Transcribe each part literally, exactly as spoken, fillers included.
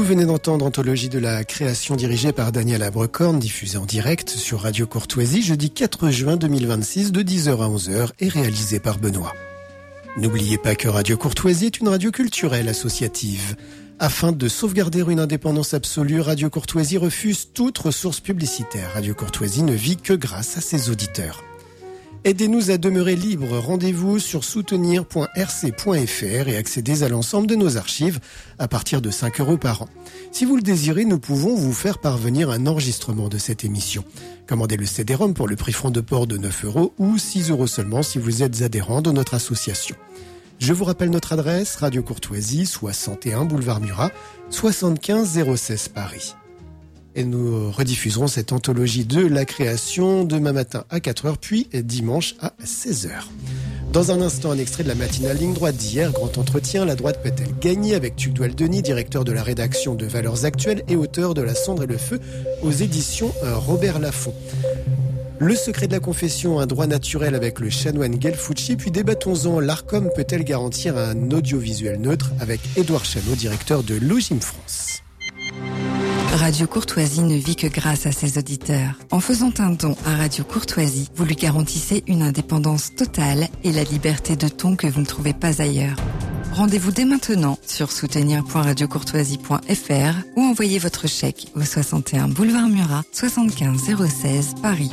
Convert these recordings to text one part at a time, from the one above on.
venez d'entendre Anthologie de la création dirigée par Daniel Abrecorn, diffusée en direct sur Radio Courtoisie jeudi quatre juin deux mille vingt-six de dix heures à onze heures et réalisée par Benoît. N'oubliez pas que Radio Courtoisie est une radio culturelle associative. Afin de sauvegarder une indépendance absolue, Radio Courtoisie refuse toute ressource publicitaire. Radio Courtoisie ne vit que grâce à ses auditeurs. Aidez-nous à demeurer libres. Rendez-vous sur soutenir point r c point f r et accédez à l'ensemble de nos archives à partir de cinq euros par an. Si vous le désirez, nous pouvons vous faire parvenir un enregistrement de cette émission. Commandez le C D-ROM pour le prix franc de port de neuf euros ou six euros seulement si vous êtes adhérent de notre association. Je vous rappelle notre adresse, Radio Courtoisie, soixante et un boulevard Murat, soixante-quinze zéro seize Paris. Et nous rediffuserons cette anthologie de la création demain matin à quatre heures, puis dimanche à seize heures. Dans un instant, un extrait de la matinale Ligne droite d'hier, grand entretien, la droite peut-elle gagner avec Tugdual Denis, directeur de la rédaction de Valeurs Actuelles et auteur de La Cendre et le Feu aux éditions Robert Laffont. Le secret de la confession, un droit naturel avec le chanoine Guel Fucci, puis débattons-en, l'Arcom peut-elle garantir un audiovisuel neutre avec Édouard Chanot, directeur de Logim France. Radio Courtoisie ne vit que grâce à ses auditeurs. En faisant un don à Radio Courtoisie, vous lui garantissez une indépendance totale et la liberté de ton que vous ne trouvez pas ailleurs. Rendez-vous dès maintenant sur soutenir point radio courtoisie point f r ou envoyez votre chèque au soixante et un boulevard Murat, soixante-quinze zéro seize Paris.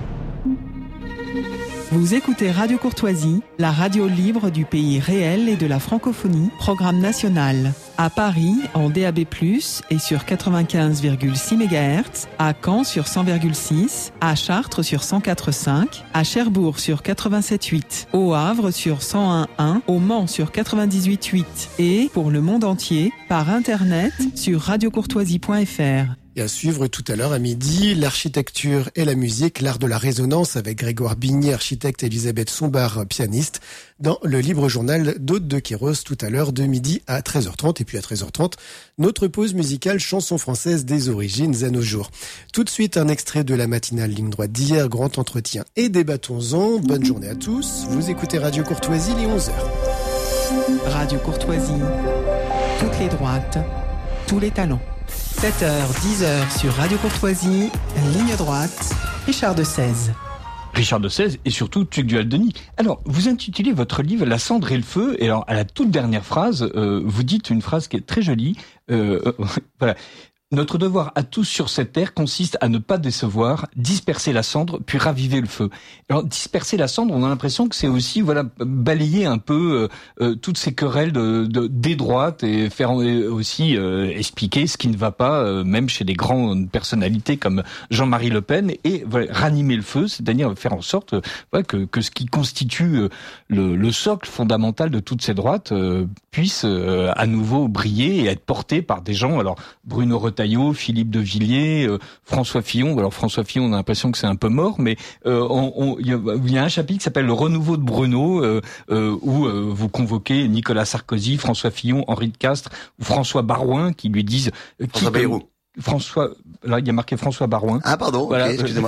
Vous écoutez Radio Courtoisie, la radio libre du pays réel et de la francophonie, programme national. À Paris, en D A B plus, et sur quatre-vingt-quinze virgule six mégahertz, à Caen sur cent virgule six, à Chartres sur cent quatre virgule cinq, à Cherbourg sur quatre-vingt-sept virgule huit, au Havre sur cent un virgule un, au Mans sur quatre-vingt-dix-huit virgule huit et, pour le monde entier, par Internet sur radio courtoisie point f r. Et à suivre tout à l'heure à midi, l'architecture et la musique, l'art de la résonance avec Grégoire Bigné, architecte, et Elisabeth Sombart, pianiste, dans le libre journal d'Aude de Queyros tout à l'heure de midi à treize heures trente. Et puis à treize heures trente, notre pause musicale chansons françaises des origines à nos jours. Tout de suite, un extrait de la matinale Ligne droite d'hier, grand entretien et débattons-en. Bonne journée à tous. Vous écoutez Radio Courtoisie, les onze heures. Radio Courtoisie, toutes les droites, tous les talents. sept heures, dix heures sur Radio Courtoisie, ligne droite, Richard de Sèze. Richard de Sèze et surtout Tugdual Denis. Alors, vous intitulez votre livre La Cendre et le Feu, et alors à la toute dernière phrase, euh, vous dites une phrase qui est très jolie. Euh, euh, voilà. Notre devoir à tous sur cette terre consiste à ne pas décevoir, disperser la cendre, puis raviver le feu. Alors, disperser la cendre, on a l'impression que c'est aussi, voilà, balayer un peu euh, euh, toutes ces querelles de, de, des droites et faire aussi euh, expliquer ce qui ne va pas, euh, même chez des grandes personnalités comme Jean-Marie Le Pen, et voilà, ranimer le feu, c'est-à-dire faire en sorte euh, voilà, que, que ce qui constitue euh, le, le socle fondamental de toutes ces droites euh, puisse euh, à nouveau briller et être porté par des gens. Alors, Bruno Retailleau, Philippe de Villiers, euh, François Fillon. Alors François Fillon, on a l'impression que c'est un peu mort, mais euh, on, on, il, y a, il y a un chapitre qui s'appelle Le renouveau de Bruno, euh, euh, où euh, vous convoquez Nicolas Sarkozy, François Fillon, Henri de Castres ou François Barouin qui lui disent... Euh, François Bayrou. François, là il y a marqué François Barouin. Ah pardon, voilà. Okay, excusez-moi.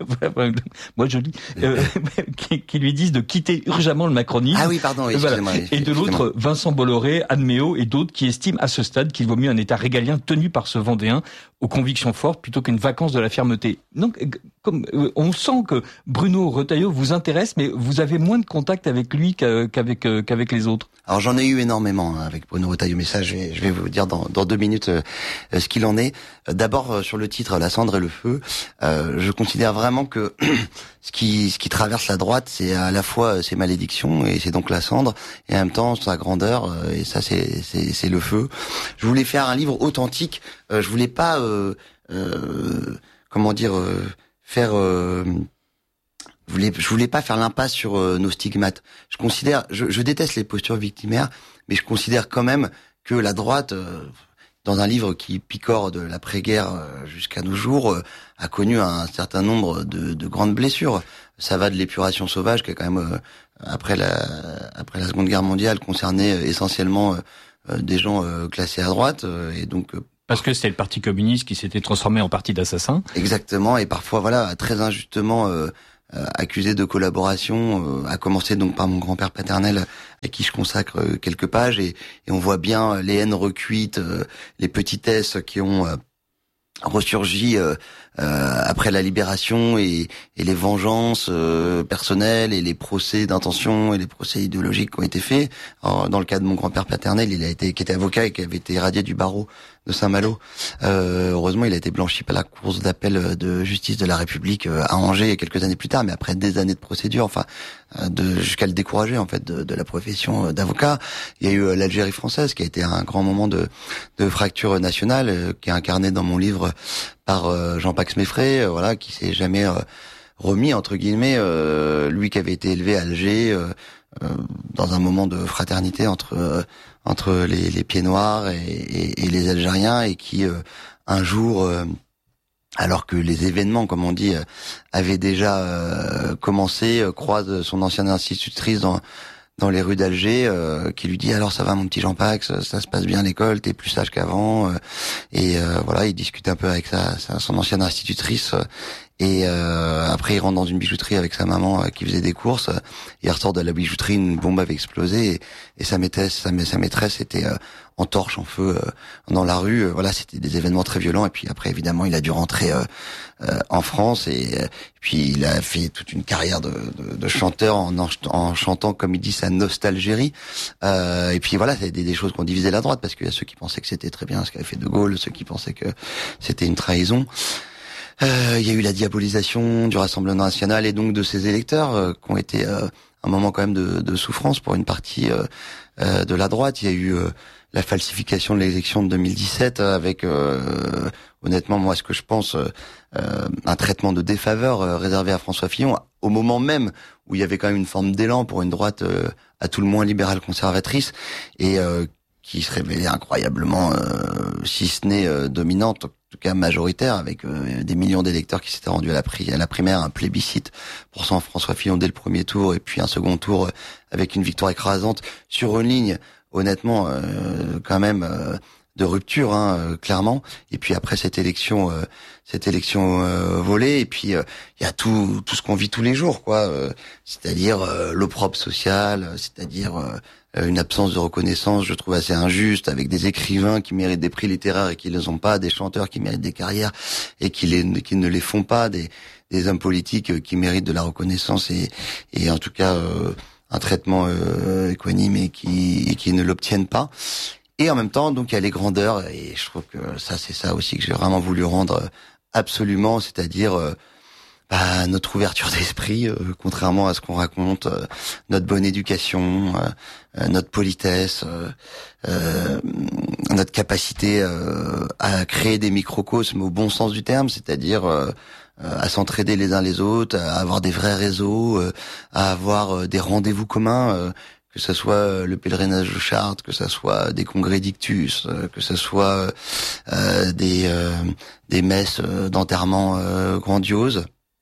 Moi je lis, euh, qui, qui lui disent de quitter urgemment le macronisme. Ah oui, pardon, oui, excusez-moi. Voilà. Et de l'autre, Vincent Bolloré, Anne Méot et d'autres qui estiment à ce stade qu'il vaut mieux un État régalien tenu par ce Vendéen aux convictions fortes plutôt qu'une vacance de la fermeté. Donc, comme on sent que Bruno Retailleau vous intéresse, mais vous avez moins de contact avec lui qu'avec qu'avec les autres. Alors j'en ai eu énormément hein, avec Bruno Retailleau, mais ça je vais, je vais vous dire dans, dans deux minutes euh, ce qu'il en est. D'abord euh, sur le titre La Cendre et le Feu, euh, je considère vraiment que ce qui ce qui traverse la droite, c'est à la fois ses malédictions et c'est donc la cendre, et en même temps sa grandeur, euh, et ça c'est c'est c'est le feu. Je voulais faire un livre authentique. Euh, je voulais pas euh, euh, comment dire euh, faire euh, Je voulais, je voulais pas faire l'impasse sur euh, nos stigmates. Je considère, je, je déteste les postures victimaires, mais je considère quand même que la droite, euh, dans un livre qui picore de l'après-guerre euh, jusqu'à nos jours, euh, a connu un certain nombre de, de grandes blessures. Ça va de l'épuration sauvage, qui est quand même euh, après la après la Seconde Guerre mondiale concernait euh, essentiellement euh, des gens euh, classés à droite, euh, et donc euh, parce que c'était le Parti communiste qui s'était transformé en parti d'assassins. Exactement, et parfois voilà très injustement. Euh, euh, accusés de collaboration, euh, à commencer donc par mon grand-père paternel, à qui je consacre euh, quelques pages, et, et on voit bien les haines recuites, euh, les petitesses qui ont euh, ressurgi euh, euh, après la libération, et, et les vengeances euh, personnelles et les procès d'intention et les procès idéologiques qui ont été faits. Alors, dans le cas de mon grand-père paternel, il a été qui était avocat et qui avait été radié du barreau de Saint-Malo. Euh, heureusement, il a été blanchi par la Cour d'appel de justice de la République à Angers quelques années plus tard, mais après des années de procédure, enfin, de jusqu'à le décourager en fait de, de la profession d'avocat. Il y a eu l'Algérie française qui a été un grand moment de, de fracture nationale, qui est incarné dans mon livre par Jean-Pax Meffray, voilà, qui s'est jamais remis entre guillemets, euh, lui qui avait été élevé à Alger euh, euh, dans un moment de fraternité entre euh, entre les, les pieds noirs et, et, et les Algériens, et qui euh, un jour, euh, alors que les événements, comme on dit, euh, avaient déjà euh, commencé, euh, croise son ancienne institutrice dans dans les rues d'Alger, euh, qui lui dit: alors ça va mon petit Jean-Pax, ça se passe bien à l'école, t'es plus sage qu'avant, euh, et euh, voilà, il discute un peu avec sa, sa son ancienne institutrice, euh, et euh, après il rentre dans une bijouterie avec sa maman euh, qui faisait des courses, euh, il ressort de la bijouterie, une bombe avait explosé, et, et sa maîtresse, sa, sa maîtresse était euh, en torche, en feu euh, dans la rue, euh, voilà, c'était des événements très violents, et puis après évidemment il a dû rentrer euh, euh, en France, et, et puis il a fait toute une carrière de, de, de chanteur en, en, en chantant, comme il dit, sa nostalgérie, euh, et puis voilà, c'est des, des choses qu'on divisait la droite, parce qu'il y a ceux qui pensaient que c'était très bien ce qu'avait fait De Gaulle, ceux qui pensaient que c'était une trahison. Euh, il y a eu la diabolisation du Rassemblement national et donc de ses électeurs, euh, qui ont été euh, un moment quand même de, de souffrance pour une partie euh, euh, de la droite. Il y a eu euh, la falsification de l'élection de deux mille dix-sept avec, euh, honnêtement, moi, ce que je pense, euh, un traitement de défaveur euh, réservé à François Fillon, au moment même où il y avait quand même une forme d'élan pour une droite euh, à tout le moins libérale conservatrice, et euh, qui se révélait incroyablement, euh, si ce n'est euh, dominante, en tout cas majoritaire, avec euh, des millions d'électeurs qui s'étaient rendus à la, pri- à la primaire, un plébiscite pour François Fillon dès le premier tour, et puis un second tour euh, avec une victoire écrasante sur une ligne, honnêtement, euh, quand même euh, de rupture, hein, euh, clairement. Et puis après cette élection, euh, cette élection euh, volée, et puis il euh, y a tout tout ce qu'on vit tous les jours, quoi. Euh, c'est-à-dire euh, l'opprobre social, c'est-à-dire euh, une absence de reconnaissance, je trouve assez injuste, avec des écrivains qui méritent des prix littéraires et qui les ont pas, des chanteurs qui méritent des carrières et qui les qui ne les font pas, des des hommes politiques qui méritent de la reconnaissance et et en tout cas euh, un traitement euh, équanime et qui et qui ne l'obtiennent pas. Et en même temps, donc il y a les grandeurs, et je trouve que ça c'est ça aussi que j'ai vraiment voulu rendre absolument, c'est-à-dire euh, bah, notre ouverture d'esprit, euh, contrairement à ce qu'on raconte, euh, notre bonne éducation, euh, notre politesse, euh, euh, notre capacité euh, à créer des microcosmes au bon sens du terme, c'est-à-dire euh, à s'entraider les uns les autres, à avoir des vrais réseaux, euh, à avoir euh, des rendez-vous communs, euh, que ce soit le pèlerinage de Chartres, que ce soit des congrès d'ictus, euh, que ce soit euh, des euh, des messes d'enterrement euh, grandioses.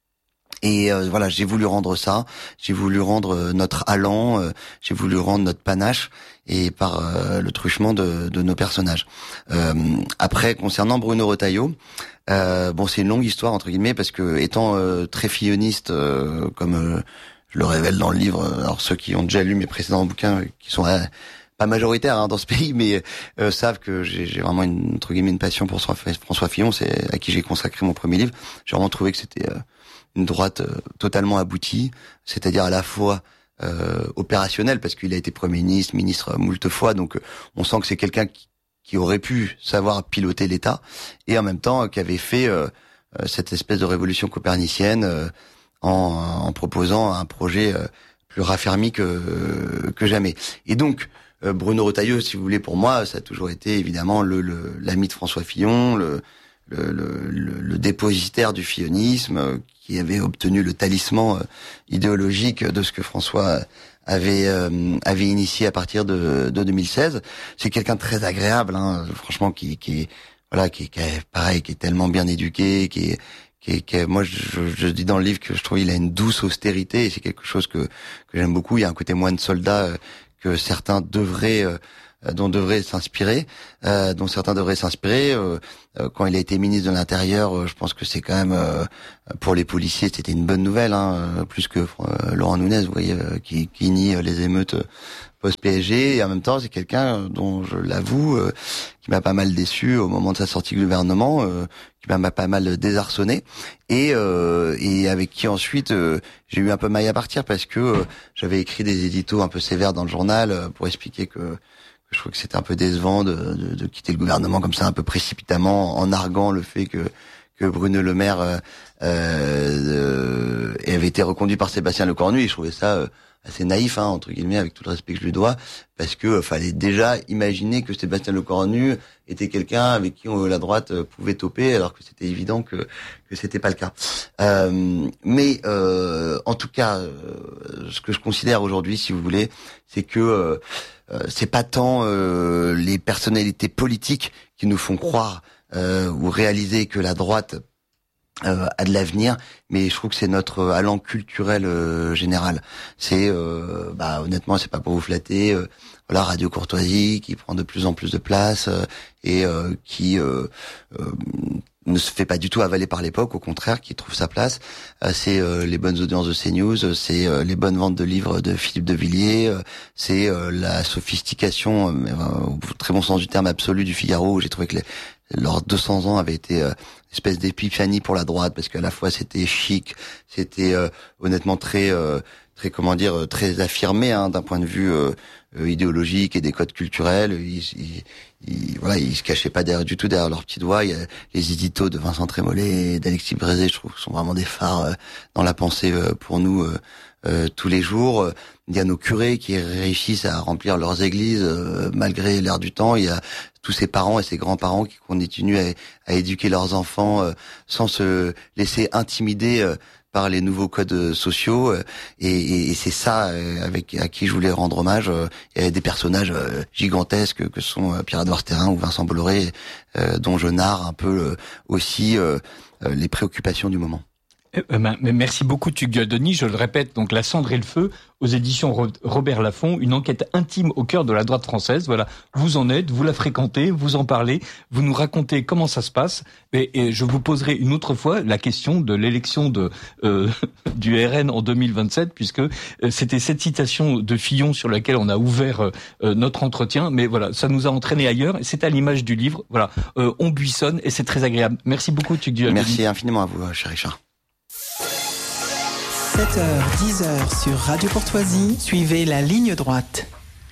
Et euh, voilà, j'ai voulu rendre ça, j'ai voulu rendre euh, notre allant, euh, j'ai voulu rendre notre panache, et par euh, le truchement de, de nos personnages. Euh, après, concernant Bruno Retailleau, euh, bon, c'est une longue histoire entre guillemets, parce que étant euh, très filloniste, euh, comme euh, je le révèle dans le livre, alors ceux qui ont déjà lu mes précédents bouquins, qui sont euh, pas majoritaires hein, dans ce pays, mais euh, savent que j'ai, j'ai vraiment une, entre guillemets une passion pour François Fillon, c'est à qui j'ai consacré mon premier livre. J'ai vraiment trouvé que c'était euh, une droite euh, totalement aboutie, c'est-à-dire à la fois euh, opérationnelle, parce qu'il a été Premier ministre, ministre moult fois, donc euh, on sent que c'est quelqu'un qui, qui aurait pu savoir piloter l'État, et en même temps euh, qui avait fait euh, euh, cette espèce de révolution copernicienne euh, en, en proposant un projet euh, plus raffermi que, euh, que jamais. Et donc, euh, Bruno Retailleau, si vous voulez, pour moi, ça a toujours été évidemment le, le, l'ami de François Fillon, le Le, le, le dépositaire du fillonisme, euh, qui avait obtenu le talisman euh, idéologique de ce que François avait euh, avait initié à partir de, de deux mille seize. C'est quelqu'un de très agréable, hein, franchement, qui qui est voilà, qui, qui est pareil, qui est tellement bien éduqué, qui est qui est, qui est moi je, je dis dans le livre que je trouve il a une douce austérité, et c'est quelque chose que que j'aime beaucoup. Il y a un côté moine soldat euh, que certains devraient euh, dont devrait s'inspirer, euh, dont certains devraient s'inspirer. Euh, euh, quand il a été ministre de l'Intérieur, euh, je pense que c'est quand même euh, pour les policiers, c'était une bonne nouvelle, hein, plus que euh, Laurent Nunez, vous voyez, euh, qui, qui nie les émeutes post-P S G. Et en même temps, c'est quelqu'un dont je l'avoue, euh, qui m'a pas mal déçu au moment de sa sortie du gouvernement, euh, qui m'a pas mal désarçonné, et, euh, et avec qui ensuite euh, j'ai eu un peu maille à partir parce que euh, j'avais écrit des éditos un peu sévères dans le journal euh, pour expliquer que, que je trouvais que c'était un peu décevant de, de, de quitter le gouvernement comme ça un peu précipitamment, en arguant le fait que que Bruno Le Maire euh, euh, avait été reconduit par Sébastien Lecornu, et je trouvais ça euh, assez naïf, hein, entre guillemets, avec tout le respect que je lui dois, parce que euh, fallait déjà imaginer que Sébastien Lecornu était quelqu'un avec qui on, la droite euh, pouvait toper, alors que c'était évident que que c'était pas le cas. Euh, mais euh, en tout cas, euh, ce que je considère aujourd'hui, si vous voulez, c'est que euh, euh, c'est pas tant euh, les personnalités politiques qui nous font croire euh, ou réaliser que la droite Euh, a de l'avenir, mais je trouve que c'est notre allant culturel euh, général. C'est, euh, bah honnêtement, c'est pas pour vous flatter. Euh, voilà, Radio Courtoisie qui prend de plus en plus de place euh, et euh, qui euh, euh, ne se fait pas du tout avaler par l'époque, au contraire, qui trouve sa place. Euh, c'est euh, les bonnes audiences de CNews, c'est euh, les bonnes ventes de livres de Philippe de Villiers, euh, c'est euh, la sophistication, euh, au très bon sens du terme absolu, du Figaro, où j'ai trouvé que les, leurs deux cents ans avaient été euh, une espèce d'épiphanie pour la droite, parce qu'à la fois c'était chic, c'était euh, honnêtement très, euh, très comment dire, très affirmé, hein, d'un point de vue euh, euh, idéologique et des codes culturels. Ils, ils, ils, voilà, ils se cachaient pas derrière, du tout derrière leurs petits doigts. Il y a les éditos de Vincent Trémollet et d'Alexis Brézé, je trouve, sont vraiment des phares euh, dans la pensée euh, pour nous euh, euh, tous les jours. Il y a nos curés qui réussissent à remplir leurs églises euh, malgré l'air du temps. Il y a tous ces parents et ces grands-parents qui continuent à, à éduquer leurs enfants euh, sans se laisser intimider euh, par les nouveaux codes sociaux. Euh, et, et, et c'est ça euh, avec à qui je voulais rendre hommage. Euh, il y a des personnages euh, gigantesques que sont euh, Pierre-Edouard Thérin ou Vincent Bolloré, euh, dont je narre un peu euh, aussi euh, euh, les préoccupations du moment. Merci beaucoup Tugdual Denis. Je le répète, donc La Cendre et le Feu aux éditions Robert Laffont, une enquête intime au cœur de la droite française. Voilà, vous en êtes, vous la fréquentez, vous en parlez, vous nous racontez comment ça se passe. Et, et je vous poserai une autre fois la question de l'élection de euh, du R N en deux mille vingt-sept, puisque c'était cette citation de Fillon sur laquelle on a ouvert euh, notre entretien. Mais voilà, ça nous a entraîné ailleurs. C'est à l'image du livre. Voilà, euh, on buissonne et c'est très agréable. Merci beaucoup Tugdual Denis. Merci infiniment à vous, cher Richard. sept heures, dix heures sur Radio Courtoisie, suivez la ligne droite.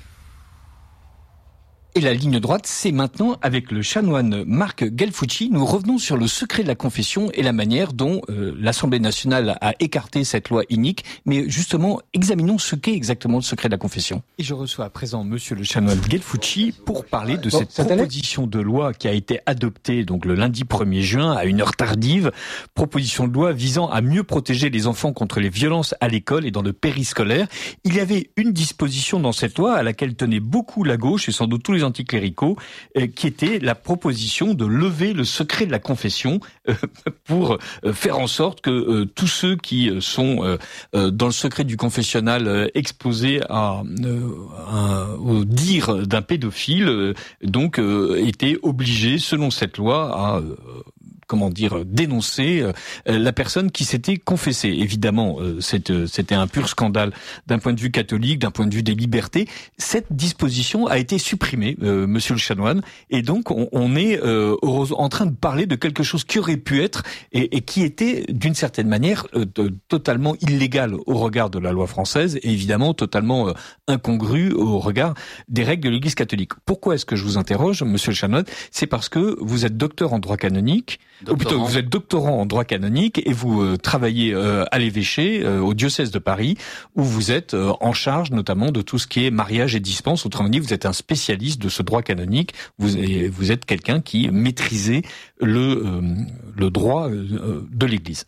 Et la ligne droite, c'est maintenant avec le chanoine Marc Gelfucci. Nous revenons sur le secret de la confession et la manière dont euh, l'Assemblée nationale a écarté cette loi inique. Mais justement, examinons ce qu'est exactement le secret de la confession. Et je reçois à présent monsieur le chanoine Gelfucci pour parler de bon, cette proposition de loi qui a été adoptée donc le lundi premier juin à une heure tardive. Proposition de loi visant à mieux protéger les enfants contre les violences à l'école et dans le périscolaire. Il y avait une disposition dans cette loi à laquelle tenait beaucoup la gauche et sans doute tous les anticléricaux, euh, qui était la proposition de lever le secret de la confession euh, pour euh, faire en sorte que euh, tous ceux qui sont euh, euh, dans le secret du confessionnal euh, exposés à, euh, à, au dire d'un pédophile, euh, donc euh, étaient obligés, selon cette loi, à euh, comment dire, dénoncer euh, la personne qui s'était confessée. Évidemment, euh, c'était, c'était un pur scandale d'un point de vue catholique, d'un point de vue des libertés. Cette disposition a été supprimée, euh, monsieur le chanoine, et donc on, on est euh, en train de parler de quelque chose qui aurait pu être et, et qui était d'une certaine manière euh, de, totalement illégal au regard de la loi française et évidemment totalement euh, incongru au regard des règles de l'Église catholique. Pourquoi est-ce que je vous interroge, monsieur le chanoine ? C'est parce que vous êtes docteur en droit canonique, ou plutôt vous êtes doctorant en droit canonique et vous euh, travaillez euh, à l'évêché, euh, au diocèse de Paris, où vous êtes euh, en charge notamment de tout ce qui est mariage et dispense. Autrement dit, vous êtes un spécialiste de ce droit canonique. Vous, et vous êtes quelqu'un qui maîtrisait le, euh, le droit euh, de l'Église.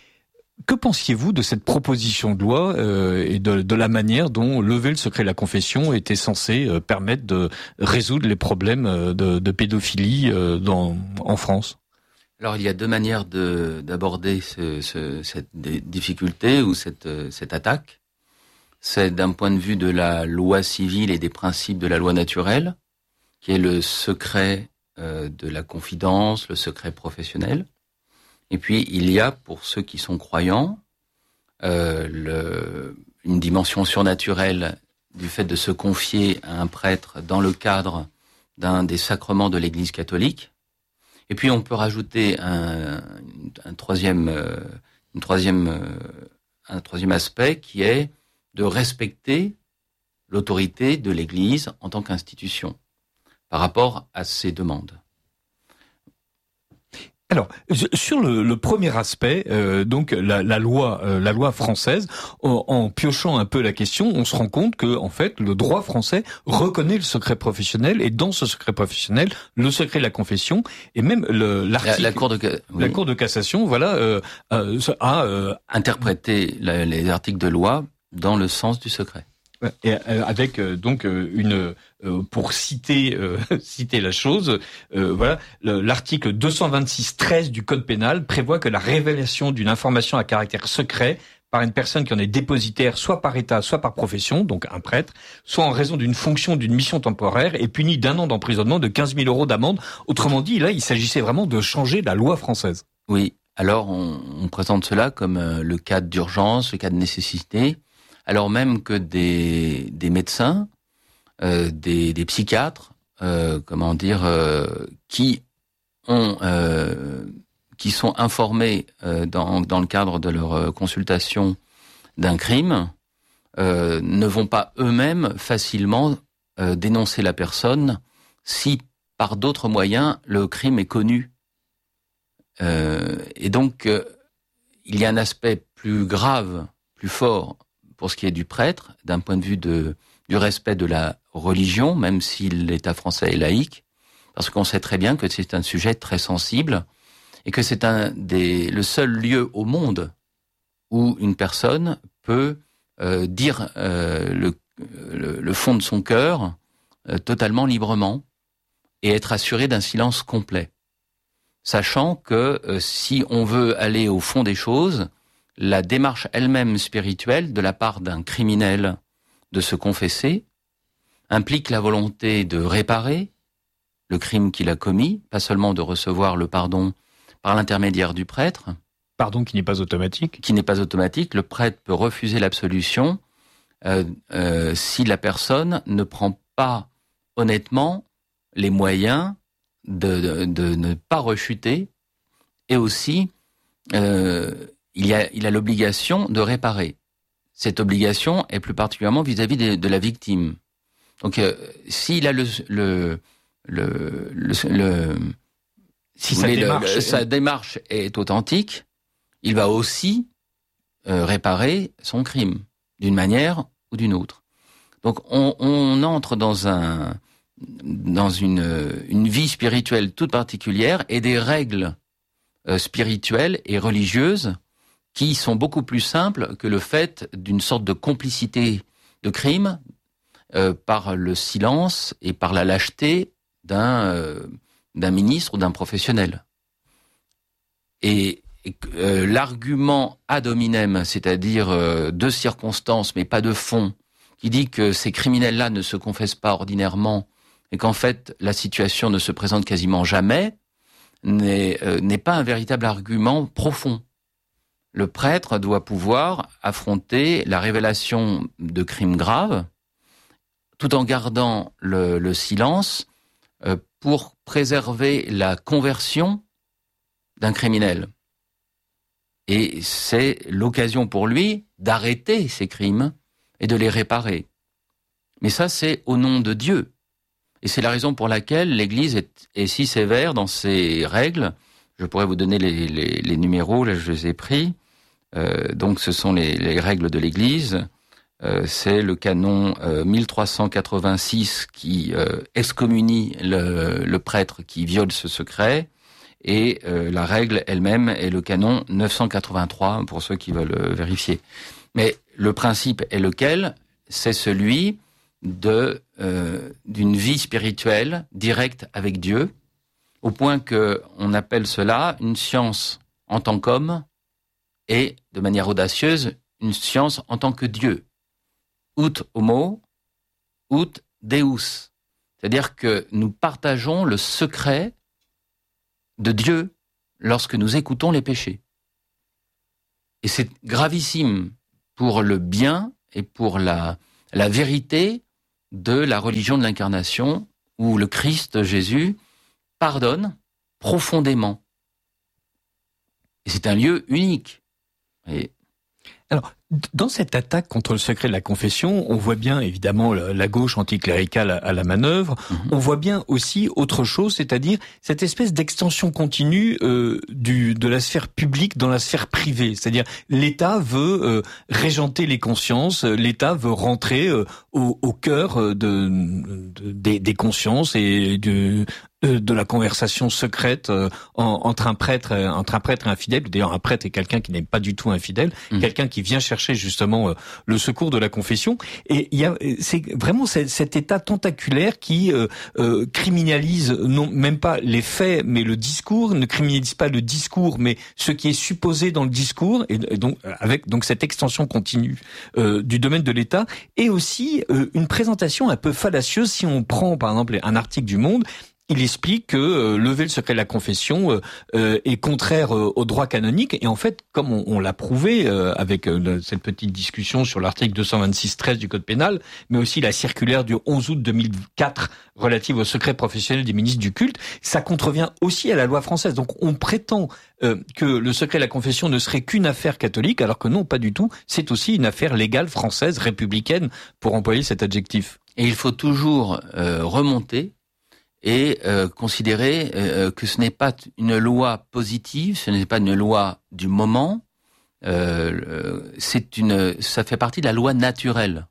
Que pensiez-vous de cette proposition de loi euh, et de, de la manière dont lever le secret de la confession était censé euh, permettre de résoudre les problèmes de, de pédophilie euh, dans, en France ? Alors, il y a deux manières de, d'aborder ce, ce, cette difficulté ou cette, cette attaque. C'est d'un point de vue de la loi civile et des principes de la loi naturelle, qui est le secret euh, de la confidence, le secret professionnel. Et puis, il y a, pour ceux qui sont croyants, euh, le, une dimension surnaturelle du fait de se confier à un prêtre dans le cadre d'un des sacrements de l'Église catholique. Et puis, on peut rajouter un, un troisième, euh, une troisième, euh, un troisième aspect qui est de respecter l'autorité de l'Église en tant qu'institution par rapport à ses demandes. Alors, sur le, le premier aspect, euh, donc la, la loi, euh, la loi française, en, en piochant un peu la question, on se rend compte que en fait, le droit français reconnaît le secret professionnel, et dans ce secret professionnel, le secret de la confession, et même le, l'article, la, la cour de oui. la cour de cassation, voilà, euh, euh, a euh, interprété la, les articles de loi dans le sens du secret. Et avec euh, donc euh, une euh, pour citer euh, citer la chose, euh, voilà, le, l'article deux cent vingt-six treize du Code pénal prévoit que la révélation d'une information à caractère secret par une personne qui en est dépositaire, soit par état, soit par profession, donc un prêtre, soit en raison d'une fonction, d'une mission temporaire, est punie d'un an d'emprisonnement, de quinze mille euros d'amende. Autrement dit, là, il s'agissait vraiment de changer la loi française. Oui. Alors, on, on présente cela comme euh, le cas d'urgence, le cas de nécessité. Alors même que des, des médecins, euh, des, des psychiatres, euh, comment dire, euh, qui ont, euh, qui sont informés euh, dans, dans le cadre de leur consultation d'un crime, euh, ne vont pas eux-mêmes facilement euh, dénoncer la personne si par d'autres moyens le crime est connu. Euh, et donc, euh, il y a un aspect plus grave, plus fort, pour ce qui est du prêtre, d'un point de vue de, du respect de la religion, même si l'État français est laïque, parce qu'on sait très bien que c'est un sujet très sensible et que c'est un des, le seul lieu au monde où une personne peut euh, dire euh, le, le, le fond de son cœur euh, totalement librement et être assuré d'un silence complet, sachant que euh, si on veut aller au fond des choses, la démarche elle-même spirituelle de la part d'un criminel de se confesser implique la volonté de réparer le crime qu'il a commis, pas seulement de recevoir le pardon par l'intermédiaire du prêtre. Pardon qui n'est pas automatique. Qui n'est pas automatique. Le prêtre peut refuser l'absolution euh, euh, si la personne ne prend pas honnêtement les moyens de, de, de ne pas rechuter, et aussi euh, Il, y a, il a l'obligation de réparer. Cette obligation est plus particulièrement vis-à-vis de, de la victime. Donc, euh, s'il a le, le, le, le, le si sa, voulez, démarche le, est... sa démarche est authentique, il va aussi euh, réparer son crime d'une manière ou d'une autre. Donc, on, on entre dans un dans une une vie spirituelle toute particulière et des règles euh, spirituelles et religieuses qui sont beaucoup plus simples que le fait d'une sorte de complicité de crime euh, par le silence et par la lâcheté d'un, euh, d'un ministre ou d'un professionnel. Et, et euh, l'argument ad hominem, c'est-à-dire euh, de circonstances mais pas de fond, qui dit que ces criminels-là ne se confessent pas ordinairement et qu'en fait la situation ne se présente quasiment jamais, n'est, euh, n'est pas un véritable argument profond. Le prêtre doit pouvoir affronter la révélation de crimes graves tout en gardant le, le silence euh, pour préserver la conversion d'un criminel. Et c'est l'occasion pour lui d'arrêter ces crimes et de les réparer. Mais ça, c'est au nom de Dieu. Et c'est la raison pour laquelle l'Église est, est si sévère dans ses règles. Je pourrais vous donner les, les, les numéros, là je les ai pris. Euh, donc ce sont les, les règles de l'Église. Euh, c'est le canon euh, mille trois cent quatre-vingt-six qui euh, excommunie le, le prêtre qui viole ce secret, et euh, la règle elle-même est le canon neuf cent quatre-vingt-trois pour ceux qui veulent euh, vérifier. Mais le principe est lequel ? C'est celui de euh, d'une vie spirituelle directe avec Dieu, au point que on appelle cela une science en tant qu'homme et, de manière audacieuse, une science en tant que Dieu. Ut homo, ut Deus. C'est-à-dire que nous partageons le secret de Dieu lorsque nous écoutons les péchés. Et c'est gravissime pour le bien et pour la, la vérité de la religion de l'incarnation, où le Christ Jésus pardonne profondément. Et c'est un lieu unique. Et alors, dans cette attaque contre le secret de la confession, on voit bien évidemment la gauche anticléricale à la manœuvre. Mm-hmm. On voit bien aussi autre chose, c'est-à-dire cette espèce d'extension continue euh, du de la sphère publique dans la sphère privée. C'est-à-dire l'État veut euh, régenter les consciences, l'État veut rentrer euh, au, au cœur de, de des, des consciences et de de la conversation secrète euh, en, entre un prêtre, entre un prêtre et un fidèle. D'ailleurs, un prêtre est quelqu'un qui n'est pas du tout infidèle, mmh. quelqu'un qui vient chercher justement euh, le secours de la confession. Et il y a, c'est vraiment cet, cet état tentaculaire qui euh, euh, criminalise non même pas les faits, mais le discours, ne criminalise pas le discours, mais ce qui est supposé dans le discours, et, et donc avec donc cette extension continue euh, du domaine de l'État, et aussi euh, une présentation un peu fallacieuse. Si on prend par exemple un article du Monde, il explique que euh, lever le secret de la confession euh, euh, est contraire euh, au droit canonique. Et en fait, comme on, on l'a prouvé euh, avec euh, cette petite discussion sur l'article deux cent vingt-six treize du Code pénal, mais aussi la circulaire du onze août deux mille quatre relative au secret professionnel des ministres du culte, ça contrevient aussi à la loi française. Donc on prétend euh, que le secret de la confession ne serait qu'une affaire catholique, alors que non, pas du tout. C'est aussi une affaire légale française, républicaine, pour employer cet adjectif. Et il faut toujours euh, remonter et euh, considérer euh, que ce n'est pas une loi positive, ce n'est pas une loi du moment, euh, c'est une, ça fait partie de la loi naturelle.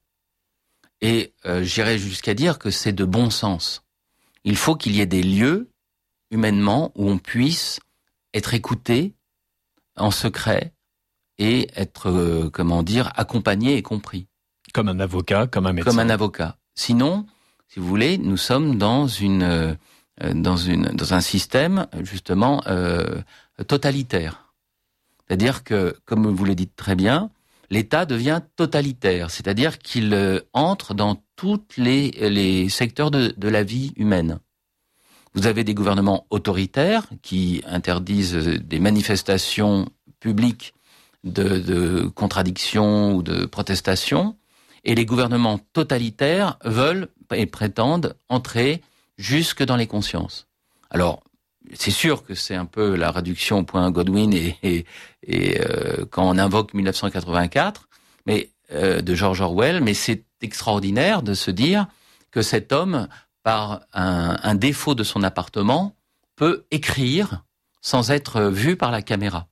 Et euh, j'irais jusqu'à dire que c'est de bon sens. Il faut qu'il y ait des lieux, humainement, où on puisse être écouté en secret et être, euh, comment dire, accompagné et compris. Comme un avocat, comme un médecin. Comme un avocat. Sinon, si vous voulez, nous sommes dans une euh, dans une dans un système justement euh, totalitaire. C'est-à-dire que, comme vous le dites très bien, l'État devient totalitaire, c'est-à-dire qu'il euh, entre dans toutes les les secteurs de de la vie humaine. Vous avez des gouvernements autoritaires qui interdisent des manifestations publiques de de contradiction ou de protestation, et les gouvernements totalitaires veulent et prétendent entrer jusque dans les consciences. Alors, c'est sûr que c'est un peu la réduction au point Godwin et, et, et euh, quand on invoque mille neuf cent quatre-vingt-quatre, mais euh, de George Orwell, mais c'est extraordinaire de se dire que cet homme, par un, un défaut de son appartement, peut écrire sans être vu par la caméra.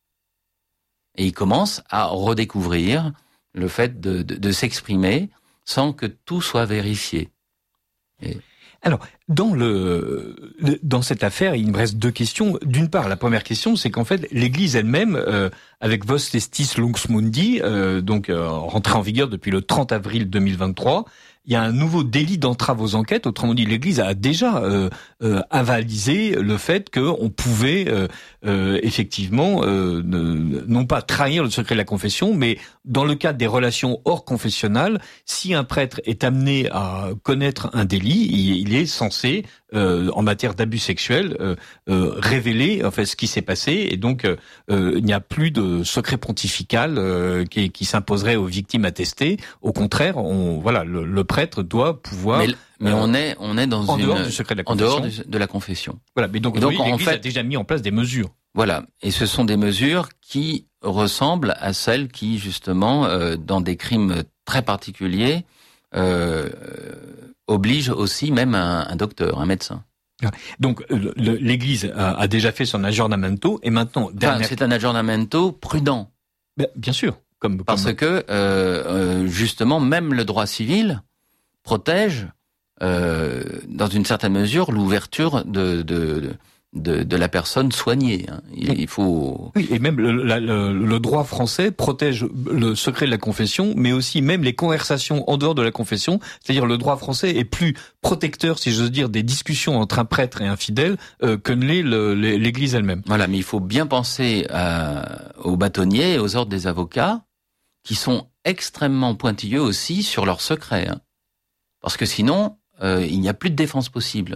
Et il commence à redécouvrir le fait de, de, de s'exprimer sans que tout soit vérifié. Et... Alors, dans le, le dans cette affaire, il me reste deux questions. D'une part, la première question, c'est qu'en fait, l'Église elle-même, euh, avec Vos Testis Lux Mundi, euh, donc euh, rentrée en vigueur depuis le trente avril deux mille vingt-trois, il y a un nouveau délit d'entrave aux enquêtes. Autrement dit, l'Église a déjà euh, euh, avalisé le fait qu'on pouvait euh, euh, effectivement euh, ne, non pas trahir le secret de la confession, mais dans le cadre des relations hors confessionnelles, si un prêtre est amené à connaître un délit, il, il est censé, euh, en matière d'abus sexuels, euh, euh, révéler en fait ce qui s'est passé, et donc euh, euh, il n'y a plus de secret pontifical euh, qui, qui s'imposerait aux victimes attestées. Au contraire, on voilà le, le prêtre doit pouvoir. Mais, mais euh, on est on est dans en une dehors du secret de la en confession. dehors de, de la confession. Voilà, mais donc, donc oui, en l'Église fait, a déjà mis en place des mesures. Voilà, et ce sont des mesures qui ressemblent à celles qui justement, euh, dans des crimes très particuliers, euh, obligent aussi même un, un docteur, un médecin. Donc le, le, l'Église a, a déjà fait son aggiornamento et maintenant dernière... enfin, c'est un aggiornamento prudent. Ben, bien sûr, comme parce comme... que euh, euh, justement même le droit civil protège euh, dans une certaine mesure l'ouverture de, de, de De, de la personne soignée. Il, il faut. Oui, et même le, la, le, le droit français protège le secret de la confession, mais aussi même les conversations en dehors de la confession. C'est-à-dire le droit français est plus protecteur, si j'ose dire, des discussions entre un prêtre et un fidèle euh, que ne l'est le, l'Église elle-même. Voilà, mais il faut bien penser à, aux bâtonniers et aux ordres des avocats, qui sont extrêmement pointilleux aussi sur leurs secrets, hein. Parce que sinon, euh, il n'y a plus de défense possible.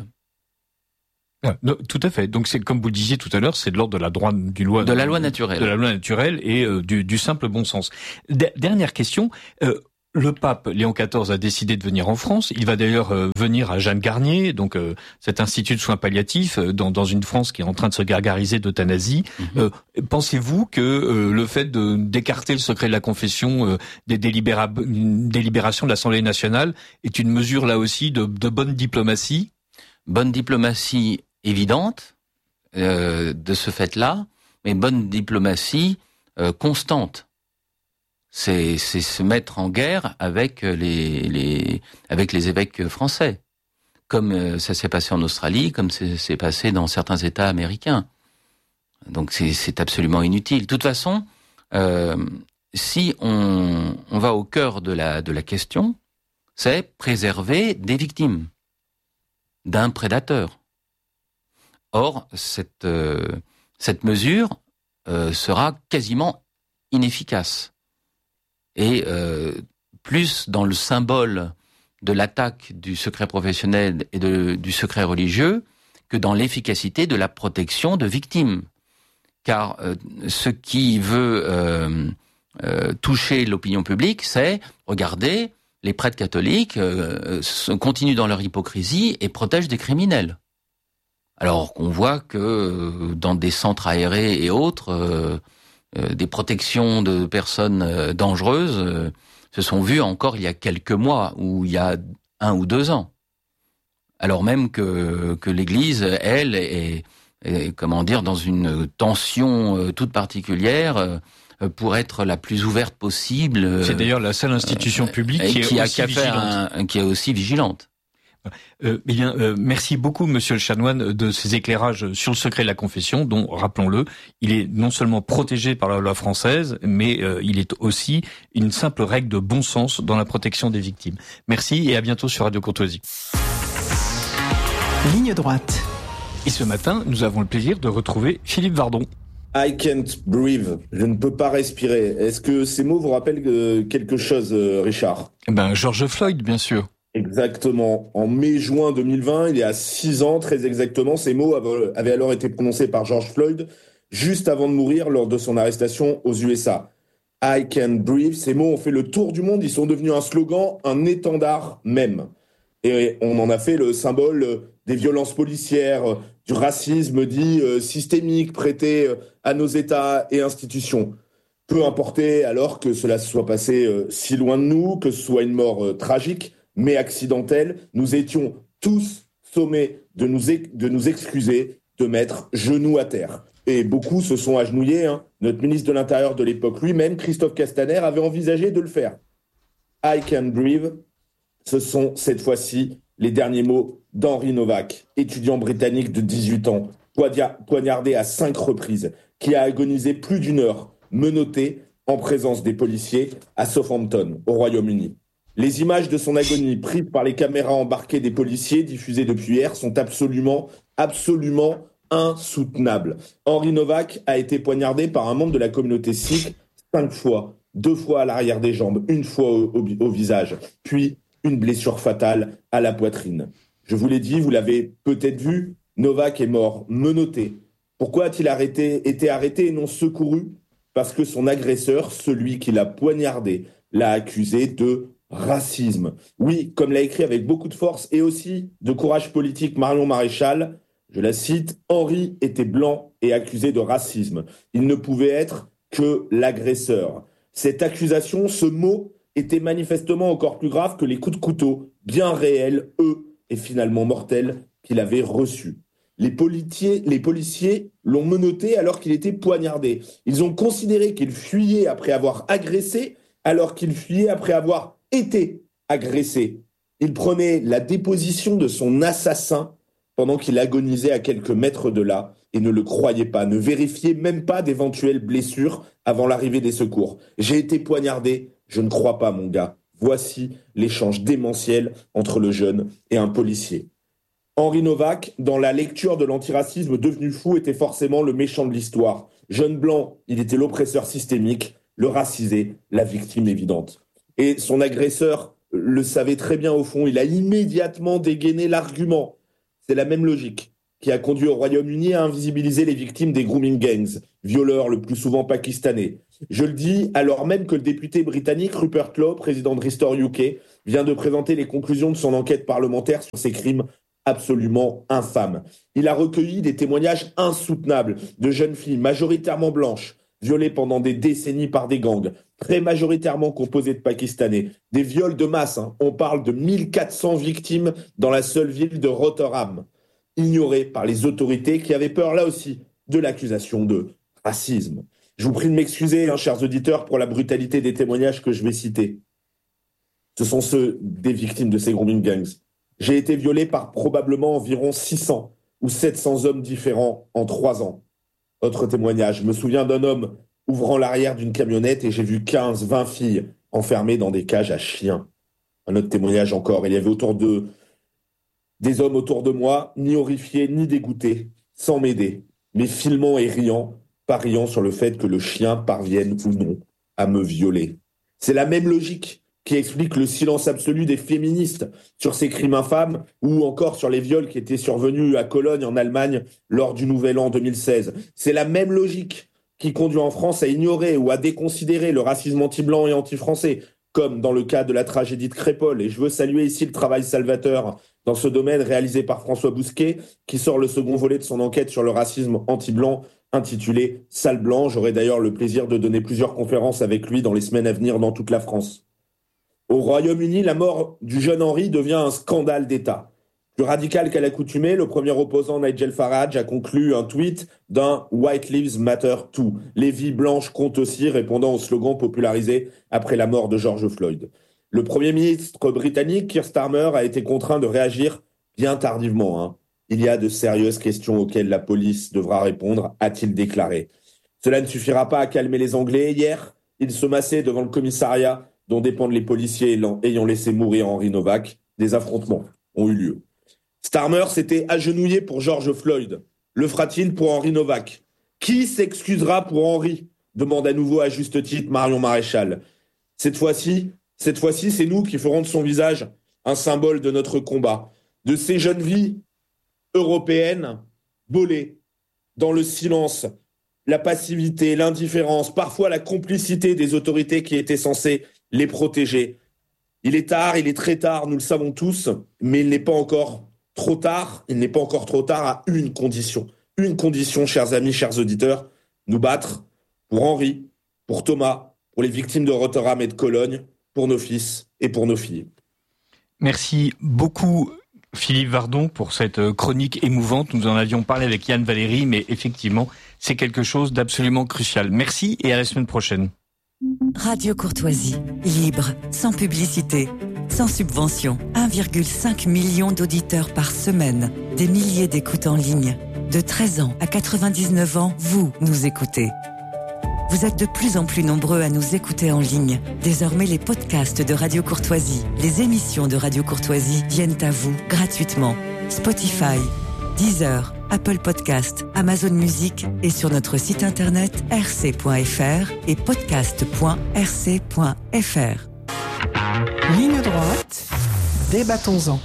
Ah, non, tout à fait. Donc c'est comme vous le disiez tout à l'heure, c'est de l'ordre de la droite du loi de la loi naturelle, de la loi naturelle et euh, du, du simple bon sens. D- dernière question. Euh, Le pape Léon quatorze a décidé de venir en France. Il va d'ailleurs euh, venir à Jeanne Garnier, donc euh, cet institut de soins palliatifs euh, dans, dans une France qui est en train de se gargariser d'euthanasie. Mm-hmm. Euh, pensez-vous que euh, le fait de d'écarter le secret de la confession euh, des délibéra- délibérations de l'Assemblée nationale est une mesure là aussi de, de bonne diplomatie ? Bonne diplomatie évidente euh, de ce fait-là, mais bonne diplomatie euh, constante. C'est, c'est se mettre en guerre avec les, les, avec les évêques français, comme ça s'est passé en Australie, comme ça s'est passé dans certains États américains. Donc c'est, c'est absolument inutile. De toute façon, euh, si on, on va au cœur de la, de la question, c'est préserver des victimes d'un prédateur. Or, cette, euh, cette mesure euh, sera quasiment inefficace. Et euh, plus dans le symbole de l'attaque du secret professionnel et de, du secret religieux que dans l'efficacité de la protection de victimes. Car euh, ce qui veut euh, euh, toucher l'opinion publique, c'est, regardez, les prêtres catholiques euh, continuent dans leur hypocrisie et protègent des criminels. Alors qu'on voit que euh, dans des centres aérés et autres... Euh, Euh, des protections de personnes euh, dangereuses euh, se sont vues encore il y a quelques mois ou il y a un ou deux ans. Alors même que, que l'Église, elle, est, est, comment dire, dans une tension euh, toute particulière euh, pour être la plus ouverte possible. C'est d'ailleurs la seule institution euh, publique qui, qui, est a aussi vigilante. Un, qui est aussi vigilante. Euh, eh bien, euh, merci beaucoup, Monsieur le Chanoine, de ces éclairages sur le secret de la confession, dont, rappelons-le, il est non seulement protégé par la loi française, mais euh, il est aussi une simple règle de bon sens dans la protection des victimes. Merci et à bientôt sur Radio Courtoisie. Ligne droite. Et ce matin, nous avons le plaisir de retrouver Philippe Vardon. I can't breathe. Je ne peux pas respirer. Est-ce que ces mots vous rappellent quelque chose, Richard ? Ben, George Floyd, bien sûr. Exactement. En mai-juin deux mille vingt, il y a six ans, très exactement, ces mots avaient alors été prononcés par George Floyd juste avant de mourir lors de son arrestation aux U S A. I can't breathe. Ces mots ont fait le tour du monde. Ils sont devenus un slogan, un étendard même. Et on en a fait le symbole des violences policières, du racisme dit systémique prêté à nos États et institutions. Peu importé alors que cela se soit passé si loin de nous, que ce soit une mort tragique, mais accidentelle, nous étions tous sommés de nous, de nous excuser, de mettre genoux à terre. Et beaucoup se sont agenouillés. Hein. Notre ministre de l'Intérieur de l'époque, lui-même, Christophe Castaner, avait envisagé de le faire. I can breathe, ce sont cette fois-ci les derniers mots d'Henry Novak, étudiant britannique de dix-huit ans, poignardé à cinq reprises, qui a agonisé plus d'une heure, menotté en présence des policiers à Southampton, au Royaume-Uni. Les images de son agonie prises par les caméras embarquées des policiers diffusées depuis hier sont absolument, absolument insoutenables. Henry Novak a été poignardé par un membre de la communauté sikh cinq fois, deux fois à l'arrière des jambes, une fois au, au, au visage, puis une blessure fatale à la poitrine. Je vous l'ai dit, vous l'avez peut-être vu, Novak est mort menotté. Pourquoi a-t-il arrêté, été arrêté et non secouru ? Parce que son agresseur, celui qui l'a poignardé, l'a accusé de racisme. Oui, comme l'a écrit avec beaucoup de force et aussi de courage politique Marion Maréchal, je la cite, « Henry était blanc et accusé de racisme. Il ne pouvait être que l'agresseur. » Cette accusation, ce mot, était manifestement encore plus grave que les coups de couteau, bien réels, eux, et finalement mortels, qu'il avait reçus. Les policiers, les policiers l'ont menotté alors qu'il était poignardé. Ils ont considéré qu'il fuyait après avoir agressé, alors qu'il fuyait après avoir été agressé. Il prenait la déposition de son assassin pendant qu'il agonisait à quelques mètres de là et ne le croyait pas, ne vérifiait même pas d'éventuelles blessures avant l'arrivée des secours. J'ai été poignardé, je ne crois pas mon gars. Voici l'échange démentiel entre le jeune et un policier. Henry Novak, dans la lecture de l'antiracisme devenu fou, était forcément le méchant de l'histoire. Jeune blanc, il était l'oppresseur systémique, le racisé, la victime évidente. Et son agresseur le savait très bien au fond. Il a immédiatement dégainé l'argument. C'est la même logique qui a conduit au Royaume-Uni à invisibiliser les victimes des grooming gangs, violeurs le plus souvent pakistanais. Je le dis alors même que le député britannique Rupert Law, président de Restore U K, vient de présenter les conclusions de son enquête parlementaire sur ces crimes absolument infâmes. Il a recueilli des témoignages insoutenables de jeunes filles majoritairement blanches, violées pendant des décennies par des gangs, très majoritairement composés de Pakistanais. Des viols de masse, hein. On parle de mille quatre cents victimes dans la seule ville de Rotherham, ignorées par les autorités qui avaient peur là aussi de l'accusation de racisme. Je vous prie de m'excuser, hein, chers auditeurs, pour la brutalité des témoignages que je vais citer. Ce sont ceux des victimes de ces grooming gangs. J'ai été violé par probablement environ six cents ou sept cents hommes différents en trois ans. Autre témoignage, je me souviens d'un homme ouvrant l'arrière d'une camionnette et j'ai vu quinze, vingt filles enfermées dans des cages à chiens. Un autre témoignage encore, il y avait autour de des hommes autour de moi, ni horrifiés, ni dégoûtés, sans m'aider, mais filmant et riant, pariant sur le fait que le chien parvienne ou non à me violer. C'est la même logique qui explique le silence absolu des féministes sur ces crimes infâmes ou encore sur les viols qui étaient survenus à Cologne, en Allemagne, lors du Nouvel An deux mille seize. C'est la même logique qui conduit en France à ignorer ou à déconsidérer le racisme anti-blanc et anti-français, comme dans le cas de la tragédie de Crépol. Et je veux saluer ici le travail salvateur dans ce domaine réalisé par François Bousquet, qui sort le second volet de son enquête sur le racisme anti-blanc, intitulé « Sale blanc ». J'aurai d'ailleurs le plaisir de donner plusieurs conférences avec lui dans les semaines à venir dans toute la France. Au Royaume-Uni, la mort du jeune Henry devient un scandale d'État. Plus radical qu'à l'accoutumée, le premier opposant Nigel Farage a conclu un tweet d'un « White Lives Matter Too ». Les vies blanches comptent aussi, répondant au slogan popularisé après la mort de George Floyd. Le Premier ministre britannique, Keir Starmer, a été contraint de réagir bien tardivement. Hein. Il y a de sérieuses questions auxquelles la police devra répondre, a-t-il déclaré. Cela ne suffira pas à calmer les Anglais. Hier, ils se massaient devant le commissariat dont dépendent les policiers ayant laissé mourir Henry Novak. Des affrontements ont eu lieu. Starmer s'était agenouillé pour George Floyd. Le fera-t-il pour Henry Novak? Qui s'excusera pour Henry? Demande à nouveau à juste titre Marion Maréchal. Cette fois-ci, cette fois-ci, c'est nous qui ferons de son visage un symbole de notre combat, de ces jeunes vies européennes volées dans le silence, la passivité, l'indifférence, parfois la complicité des autorités qui étaient censées les protéger. Il est tard, il est très tard, nous le savons tous, mais il n'est pas encore trop tard, il n'est pas encore trop tard à une condition. Une condition, chers amis, chers auditeurs, nous battre pour Henri, pour Thomas, pour les victimes de Rotherham et de Cologne, pour nos fils et pour nos filles. Merci beaucoup Philippe Vardon pour cette chronique émouvante. Nous en avions parlé avec Yann Valéry, mais effectivement, c'est quelque chose d'absolument crucial. Merci et à la semaine prochaine. Radio Courtoisie, libre, sans publicité, sans subvention. un virgule cinq million d'auditeurs par semaine, des milliers d'écoutes en ligne. De treize ans à quatre-vingt-dix-neuf ans, vous nous écoutez. Vous êtes de plus en plus nombreux à nous écouter en ligne. Désormais, les podcasts de Radio Courtoisie, les émissions de Radio Courtoisie viennent à vous gratuitement. Spotify, Deezer, Apple Podcast, Amazon Music et sur notre site internet r c point f r et podcast point r c point f r. Ligne droite, débattons-en.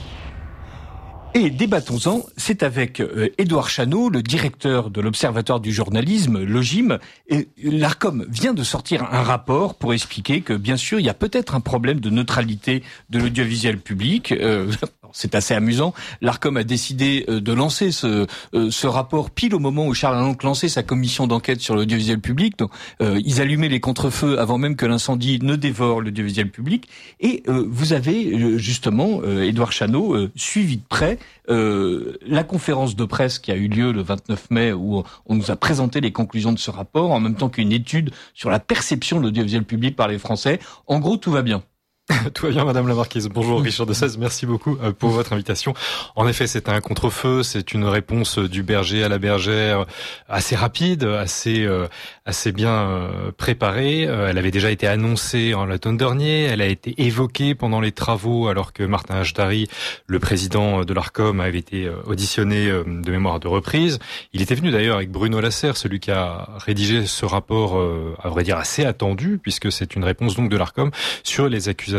Et débattons-en, c'est avec euh, Édouard Chano, le directeur de l'Observatoire du journalisme, l'OJIM. Et l'ARCOM vient de sortir un rapport pour expliquer que, bien sûr, il y a peut-être un problème de neutralité de l'audiovisuel public. Euh, c'est assez amusant. L'ARCOM a décidé euh, de lancer ce, euh, ce rapport pile au moment où Charles Hanc lançait sa commission d'enquête sur l'audiovisuel public. Donc, euh, ils allumaient les contre-feux avant même que l'incendie ne dévore l'audiovisuel public. Et euh, vous avez, euh, justement, euh, Édouard Chano, euh, suivi de près Euh, la conférence de presse qui a eu lieu le vingt-neuf mai où on nous a présenté les conclusions de ce rapport en même temps qu'une étude sur la perception de l'audiovisuel public par les Français. En gros, tout va bien. Tout va bien, Madame la Marquise. Bonjour, Richard de Seize. Merci beaucoup pour votre invitation. En effet, c'est un contre-feu. C'est une réponse du berger à la bergère assez rapide, assez euh, assez bien euh, préparée. Euh, elle avait déjà été annoncée en l'automne dernier. Elle a été évoquée pendant les travaux alors que Martin Hajdari, le président de l'ARCOM, avait été auditionné euh, de mémoire de reprise. Il était venu d'ailleurs avec Bruno Lasserre, celui qui a rédigé ce rapport, euh, à vrai dire assez attendu, puisque c'est une réponse donc de l'ARCOM sur les accusations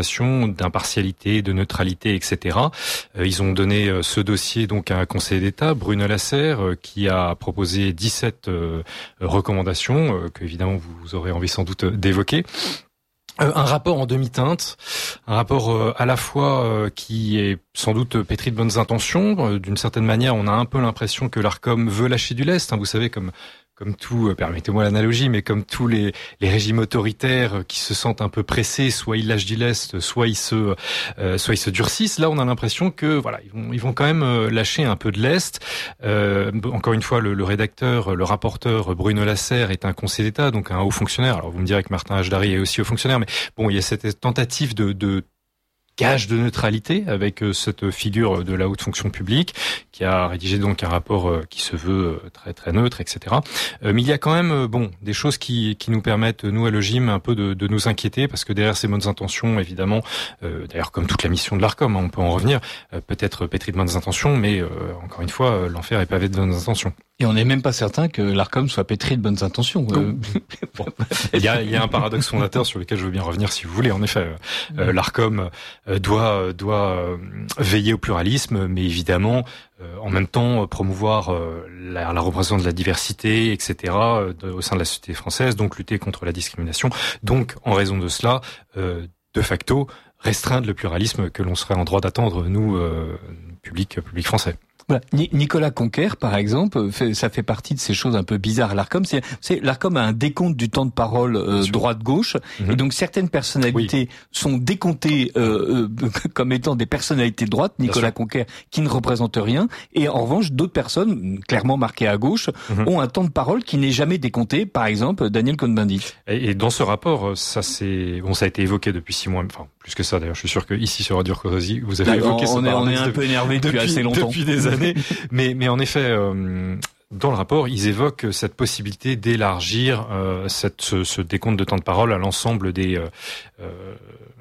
recommandations d'impartialité, de neutralité, et cetera. Euh, ils ont donné euh, ce dossier donc à un Conseil d'État, Bruno Lasserre, euh, qui a proposé dix-sept euh, recommandations euh, que évidemment vous aurez envie sans doute d'évoquer. Euh, un rapport en demi-teinte, un rapport euh, à la fois euh, qui est sans doute pétri de bonnes intentions. Euh, d'une certaine manière, on a un peu l'impression que l'Arcom veut lâcher du lest, hein, vous savez, comme comme tout, euh, permettez-moi l'analogie, mais comme tous les, les régimes autoritaires euh, qui se sentent un peu pressés, soit ils lâchent du lest, soit ils se, euh, soit ils se durcissent. Là, on a l'impression que voilà, ils vont, ils vont quand même euh, lâcher un peu de lest. Euh, encore une fois, le, le rédacteur, le rapporteur Bruno Lasserre est un conseiller d'État, donc un haut fonctionnaire. Alors vous me direz que Martin Hajdari est aussi haut fonctionnaire, mais bon, il y a cette tentative de, de gage de neutralité avec euh, cette figure de la haute fonction publique qui a rédigé donc un rapport euh, qui se veut euh, très très neutre, et cetera. Euh, mais il y a quand même euh, bon des choses qui qui nous permettent nous à l'Ogim un peu de, de nous inquiéter parce que derrière ces bonnes intentions, évidemment, euh, d'ailleurs comme toute la mission de l'Arcom, hein, on peut en revenir, euh, peut-être pétri de bonnes intentions, mais euh, encore une fois, euh, l'enfer est pavé de bonnes intentions. Et on n'est même pas certain que l'Arcom soit pétri de bonnes intentions. Euh... Bon. Il y a, il y a un paradoxe fondateur sur lequel je veux bien revenir si vous voulez. En effet, euh, l'Arcom euh, doit doit euh, veiller au pluralisme, mais évidemment, euh, en même temps, promouvoir euh, la, la représentation de la diversité, et cetera, euh, de, au sein de la société française, donc lutter contre la discrimination. Donc, en raison de cela, euh, de facto, restreindre le pluralisme que l'on serait en droit d'attendre, nous, euh, public, public français. Voilà. Nicolas Conquer, par exemple, fait, ça fait partie de ces choses un peu bizarres à l'Arcom. C'est, c'est l'Arcom a un décompte du temps de parole euh, droite-gauche, mmh. et donc certaines personnalités oui. sont décomptées euh, euh, comme étant des personnalités de droite. Nicolas Conquer, qui ne représente rien, et en revanche, d'autres personnes, clairement marquées à gauche, mmh. ont un temps de parole qui n'est jamais décompté. Par exemple, Daniel Cohn-Bendit. Et, et dans ce rapport, ça c'est bon, ça a été évoqué depuis six mois, enfin plus que ça d'ailleurs. Je suis sûr que ici sur Radio Courtoisie, vous avez D'accord, évoqué on ce est, on est un depuis, peu énervé depuis, depuis assez longtemps. Depuis des années. mais, mais en effet, euh, dans le rapport, ils évoquent cette possibilité d'élargir euh, cette, ce, ce décompte de temps de parole à l'ensemble des, euh, euh,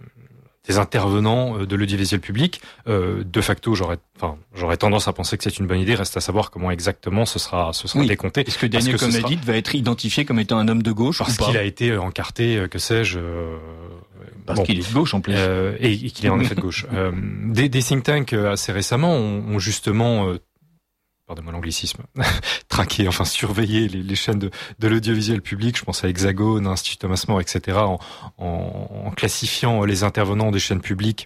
des intervenants de l'audiovisuel public. Euh, de facto, j'aurais, enfin, j'aurais tendance à penser que c'est une bonne idée. Reste à savoir comment exactement ce sera, ce sera oui. décompté. Est-ce que Daniel Cohn-Bendit sera... va être identifié comme étant un homme de gauche parce ou pas qu'il a été encarté, que sais-je. Euh, Parce bon. qu'il est de gauche en plus. Euh, et, et qu'il est en effet de gauche. Euh, des, des think tanks assez récemment ont, ont justement, euh, pardonnez-moi l'anglicisme, traqué, enfin surveillé les, les chaînes de, de l'audiovisuel public. Je pense à Hexagone, Institut Thomas More, et cetera. En, en, en classifiant les intervenants des chaînes publiques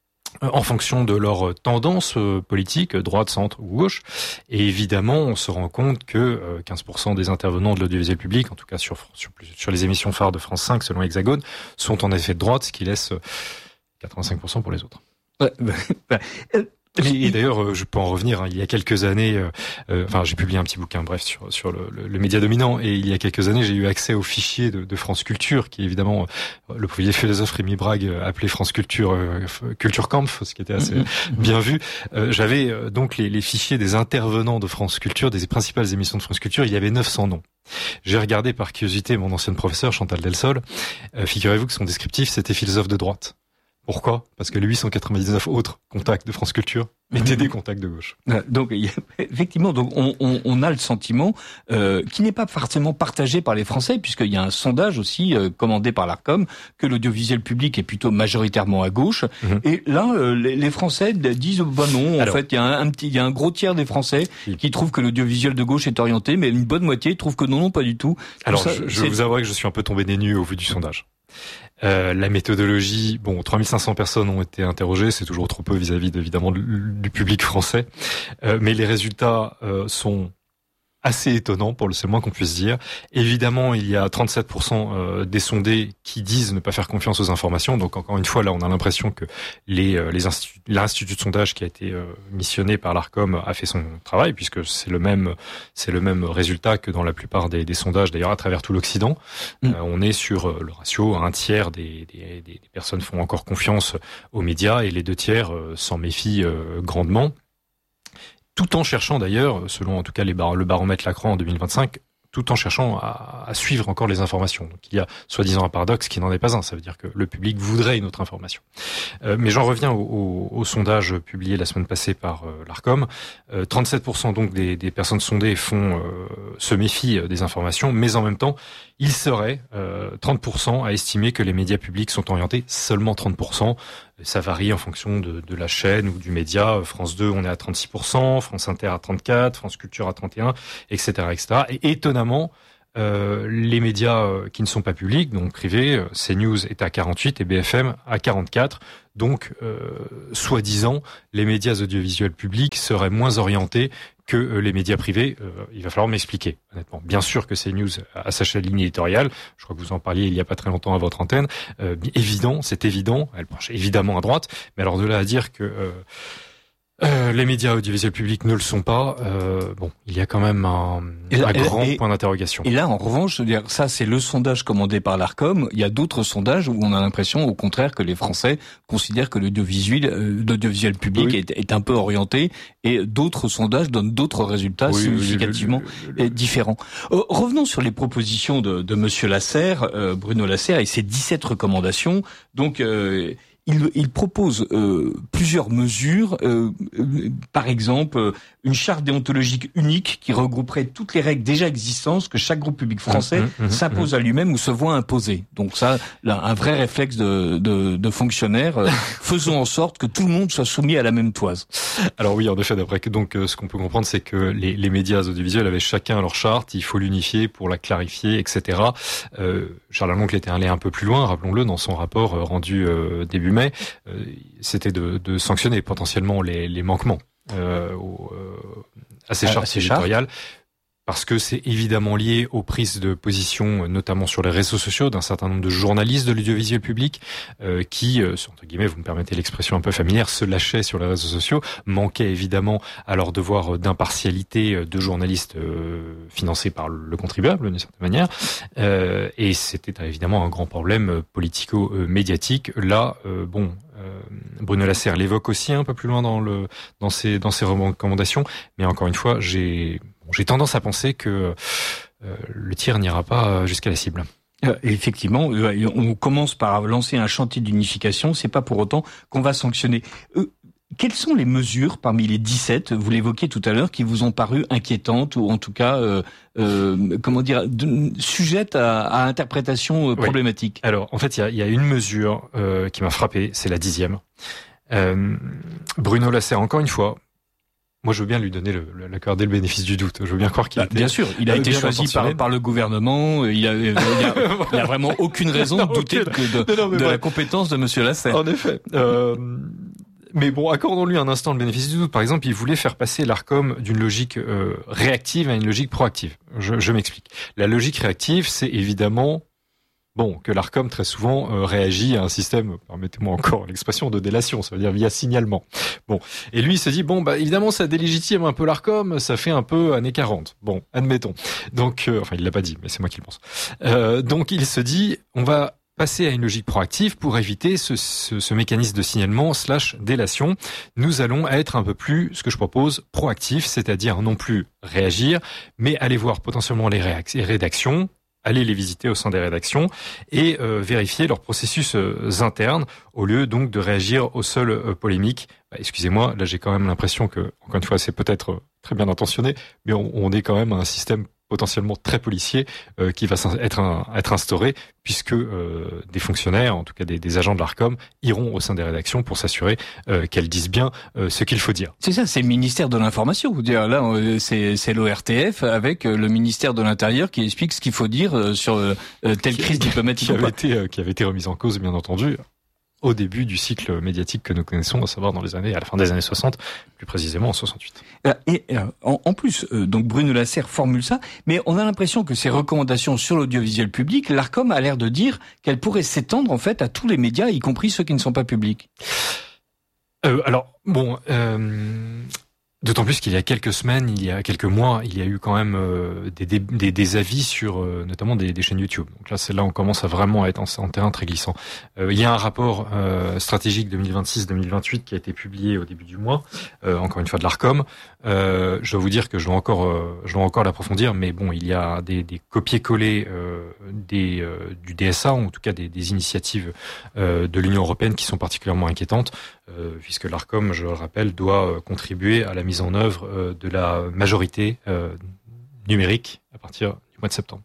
en fonction de leur tendance politique, droite, centre ou gauche. Et évidemment, on se rend compte que quinze pour cent des intervenants de l'audiovisuel public, en tout cas sur, sur, sur les émissions phares de France cinq, selon Hexagone, sont en effet de droite, ce qui laisse quatre-vingt-cinq pour cent pour les autres. Ouais, bah, euh... Et d'ailleurs, je peux en revenir. Hein, il y a quelques années, euh, enfin, j'ai publié un petit bouquin, bref, sur sur le, le, le média dominant. Et il y a quelques années, j'ai eu accès au fichier de, de France Culture, qui est évidemment le premier philosophe Rémi Brague appelé France Culture euh, Culture Camp, ce qui était assez bien vu. Euh, j'avais euh, donc les, les fichiers des intervenants de France Culture, des principales émissions de France Culture. Il y avait neuf cents noms. J'ai regardé par curiosité mon ancienne professeure Chantal Delsol. Euh, figurez-vous que son descriptif, c'était philosophe de droite. Pourquoi ? Parce que les huit cent quatre-vingt-dix-neuf autres contacts de France Culture étaient des contacts de gauche. Donc, effectivement, donc on, on, on a le sentiment euh, qui n'est pas forcément partagé par les Français, puisqu'il y a un sondage aussi euh, commandé par l'Arcom que l'audiovisuel public est plutôt majoritairement à gauche. Mm-hmm. Et là, euh, les, les Français disent bah non. En Alors, fait, il y a un, un petit, il y a un gros tiers des Français oui. qui trouvent que l'audiovisuel de gauche est orienté, mais une bonne moitié trouve que non, non, pas du tout. Alors, ça, je, je vous avouerai que je suis un peu tombé des nues au vu du sondage. Euh, la méthodologie, bon, trois mille cinq cents personnes ont été interrogées, c'est toujours trop peu vis-à-vis évidemment du public français, euh, mais les résultats euh, sont assez étonnant pour le c'est le moins qu'on puisse dire. Évidemment, il y a trente-sept pour cent des sondés qui disent ne pas faire confiance aux informations. Donc encore une fois, là, on a l'impression que les, les instituts, l'institut de sondage qui a été missionné par l'Arcom a fait son travail, puisque c'est le même, c'est le même résultat que dans la plupart des, des sondages, d'ailleurs à travers tout l'Occident. Mmh. Euh, on est sur le ratio un tiers des, des, des personnes font encore confiance aux médias et les deux tiers euh, s'en méfient euh, grandement. Tout en cherchant d'ailleurs, selon en tout cas les bar- le baromètre Lacran en deux mille vingt-cinq, tout en cherchant à, à suivre encore les informations. Donc il y a soi-disant un paradoxe qui n'en est pas un, ça veut dire que le public voudrait une autre information. Euh, mais j'en reviens au, au, au sondage publié la semaine passée par euh, l'Arcom. Euh, trente-sept pour cent donc des, des personnes sondées font, euh, se méfient des informations, mais en même temps, il serait euh, trente pour cent à estimer que les médias publics sont orientés, seulement trente pour cent. Ça varie en fonction de, de la chaîne ou du média. France deux, on est à trente-six pour cent, France Inter à trente-quatre, France Culture à trente et un, et cetera, et cetera. Et étonnamment, euh, les médias qui ne sont pas publics, donc privés, CNews est à quarante-huit et B F M à quarante-quatre. Donc, euh, soi-disant, les médias audiovisuels publics seraient moins orientés que euh, les médias privés. Euh, il va falloir m'expliquer, honnêtement. Bien sûr que CNews a sa ligne éditoriale. Je crois que vous en parliez il y a pas très longtemps à votre antenne. Euh, évident, c'est évident. Elle penche évidemment à droite. Mais alors de là à dire que euh, euh, les médias audiovisuels publics ne le sont pas, euh, bon, il y a quand même un, là, un grand et, point d'interrogation. Et là, en revanche, je veux dire, ça, c'est le sondage commandé par l'Arcom. Il y a d'autres sondages où on a l'impression, au contraire, que les Français considèrent que l'audiovisuel, euh, l'audiovisuel public oui. est, est un peu orienté, et d'autres sondages donnent d'autres résultats oui, significativement le, le, le, le... différents. Euh, revenons sur les propositions de, de Monsieur Lasserre, euh, Bruno Lasserre, et ses dix-sept recommandations. Donc, euh, Il, il propose euh, plusieurs mesures, euh, euh, par exemple euh, une charte déontologique unique qui regrouperait toutes les règles déjà existantes que chaque groupe public français mmh, mmh, s'impose mmh. à lui-même ou se voit imposer. Donc ça, là, un vrai réflexe de, de, de fonctionnaire. Euh, faisons en sorte que tout le monde soit soumis à la même toise. Alors oui, en effet, d'après que donc euh, ce qu'on peut comprendre, c'est que les, les médias audiovisuels avaient chacun leur charte. Il faut l'unifier pour la clarifier, et cetera. Euh, Charles Aloncle était allé un peu plus loin, rappelons-le, dans son rapport euh, rendu euh, début mai. Euh, c'était de, de sanctionner potentiellement les, les manquements euh, au, euh, à ces chartes éditoriales, parce que c'est évidemment lié aux prises de position, notamment sur les réseaux sociaux, d'un certain nombre de journalistes de l'audiovisuel public euh, qui, euh, entre guillemets, vous me permettez l'expression un peu familière, se lâchaient sur les réseaux sociaux, manquaient évidemment à leur devoir d'impartialité de journalistes euh, financés par le contribuable, d'une certaine manière, euh, et c'était évidemment un grand problème politico-médiatique. Là, euh, bon... Euh, Bruno Lasserre l'évoque aussi un peu plus loin dans le dans ses dans ses recommandations, mais encore une fois, j'ai bon, j'ai tendance à penser que euh, le tir n'ira pas jusqu'à la cible. Euh, effectivement, euh, on commence par lancer un chantier d'unification, c'est pas pour autant qu'on va sanctionner. Euh, Quelles sont les mesures parmi les dix-sept, vous l'évoquiez tout à l'heure, qui vous ont paru inquiétantes ou en tout cas, euh, euh, comment dire, de, sujettes à, à interprétation euh, problématique? Oui. Alors, en fait, il y a, y a une mesure euh, qui m'a frappé, c'est la dixième. Euh, Bruno Lasserre, encore une fois, moi je veux bien lui donner le, le, l'accorder le bénéfice du doute. Je veux bien croire qu'il bah, était, bien sûr, il a été choisi par, par le gouvernement. Il a, il a, il a vraiment aucune raison de douter okay. de, de, non, non, de la compétence de Monsieur Lasserre. En effet. Euh, Mais bon, accordons-lui un instant le bénéfice du doute. Par exemple, il voulait faire passer l'Arcom d'une logique euh, réactive à une logique proactive. Je, je m'explique. La logique réactive, c'est évidemment bon que l'Arcom très souvent euh, réagit à un système, permettez-moi encore l'expression, de délation, ça veut dire via signalement. Bon, et lui il se dit bon bah évidemment ça délégitime un peu l'Arcom, ça fait un peu années quarante. Bon, admettons. Donc, euh, enfin il l'a pas dit, mais c'est moi qui le pense. Euh, donc il se dit on va passer à une logique proactive pour éviter ce, ce, ce mécanisme de signalement slash délation. Nous allons être un peu plus, ce que je propose, proactif, c'est-à-dire non plus réagir, mais aller voir potentiellement les, réac- les rédactions, aller les visiter au sein des rédactions et euh, vérifier leurs processus euh, internes au lieu donc de réagir aux seules euh, polémiques. Bah, excusez-moi, là j'ai quand même l'impression que, encore une fois, c'est peut-être euh, très bien intentionné, mais on, on est quand même à un système potentiellement très policier euh, qui va être un, être instauré puisque euh, des fonctionnaires, en tout cas des, des agents de l'Arcom, iront au sein des rédactions pour s'assurer euh, qu'elles disent bien euh, ce qu'il faut dire. C'est ça, c'est le ministère de l'Information. Vous dire là, euh, c'est, c'est l'O R T F avec euh, le ministère de l'Intérieur qui explique ce qu'il faut dire euh, sur euh, telle qui, crise diplomatique. Qui avait été euh, qui avait été remise en cause, bien entendu, au début du cycle médiatique que nous connaissons, à savoir dans les années, à la fin des années soixante, plus précisément en soixante-huit. Et en, en plus, donc Bruno Lasserre formule ça, mais on a l'impression que ces recommandations sur l'audiovisuel public, l'Arcom a l'air de dire qu'elles pourraient s'étendre en fait à tous les médias, y compris ceux qui ne sont pas publics. Euh, alors bon. Euh... D'autant plus qu'il y a quelques semaines, il y a quelques mois, il y a eu quand même euh, des, des, des avis sur euh, notamment des, des chaînes YouTube. Donc là, c'est là on commence à vraiment être en, en terrain très glissant. Euh, il y a un rapport euh, stratégique deux mille vingt-six deux mille vingt-huit qui a été publié au début du mois, euh, encore une fois de l'Arcom. Euh, je dois vous dire que je dois encore, euh, je dois encore l'approfondir, mais bon, il y a des, des copier-coller euh, des euh, du D S A, ou en tout cas des, des initiatives euh, de l'Union européenne qui sont particulièrement inquiétantes, euh, puisque l'Arcom, je le rappelle, doit euh, contribuer à la mise en œuvre euh, de la majorité euh, numérique à partir du mois de septembre.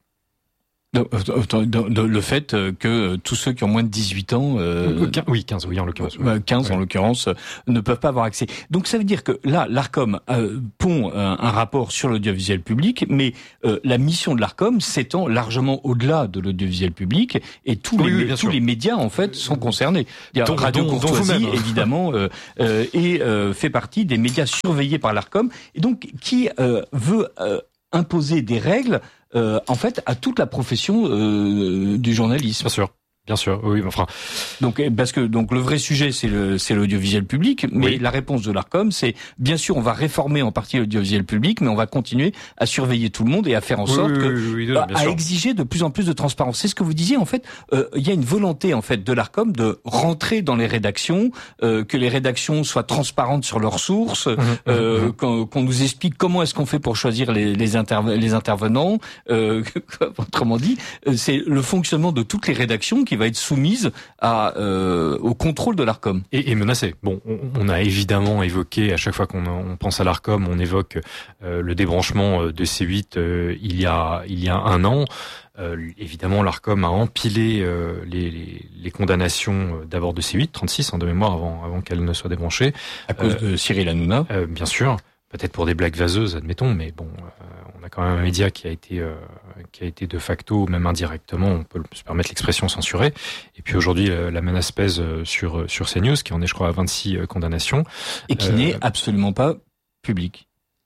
Le fait que tous ceux qui ont moins de dix-huit ans, euh, oui quinze, oui en l'occurrence, quinze ouais. en l'occurrence, ne peuvent pas avoir accès. Donc ça veut dire que là, l'Arcom euh, pond un, un rapport sur l'audiovisuel public, mais euh, la mission de l'Arcom s'étend largement au-delà de l'audiovisuel public, et tous oui, les oui, tous sûr. les médias en fait sont concernés. Il y a dont, Radio dont, Courtoisie dont évidemment euh, euh, et euh, fait partie des médias surveillés par l'Arcom, et donc qui euh, veut euh, imposer des règles Euh, en fait, à toute la profession euh, du journalisme. Bien sûr, bien sûr, oui, enfin. Donc, parce que donc le vrai sujet, c'est le c'est l'audiovisuel public, mais oui. la réponse de l'Arcom, c'est bien sûr, on va réformer en partie l'audiovisuel public, mais on va continuer à surveiller tout le monde et à faire en oui, sorte oui, que, oui, oui, oui, à, à sûr. exiger de plus en plus de transparence. C'est ce que vous disiez en fait. Euh, il y a une volonté en fait de l'Arcom de rentrer dans les rédactions, euh, que les rédactions soient transparentes sur leurs sources, Mmh, euh, mmh. qu'on, qu'on nous explique comment est-ce qu'on fait pour choisir les les, interve- les intervenants. Euh, autrement dit, c'est le fonctionnement de toutes les rédactions qui va être soumise à euh, au contrôle de l'Arcom. Et, et menacé. Bon, on, on a évidemment évoqué, à chaque fois qu'on on pense à l'Arcom, on évoque euh, le débranchement de C huit euh, il y a il y a un an. Euh, évidemment, l'Arcom a empilé euh, les, les, les condamnations euh, d'abord de C huit, trente-six en de mémoire avant avant qu'elle ne soit débranchée. À cause euh, de Cyril Hanouna. Euh, bien sûr, peut-être pour des blagues vaseuses, admettons, mais bon, euh, on a quand même un média qui a été euh, qui a été de facto, même indirectement, on peut se permettre l'expression, censuré. Et puis aujourd'hui, euh, la menace pèse sur sur CNews, qui en est, je crois, à vingt-six euh, condamnations. Et qui euh, n'est absolument pas public.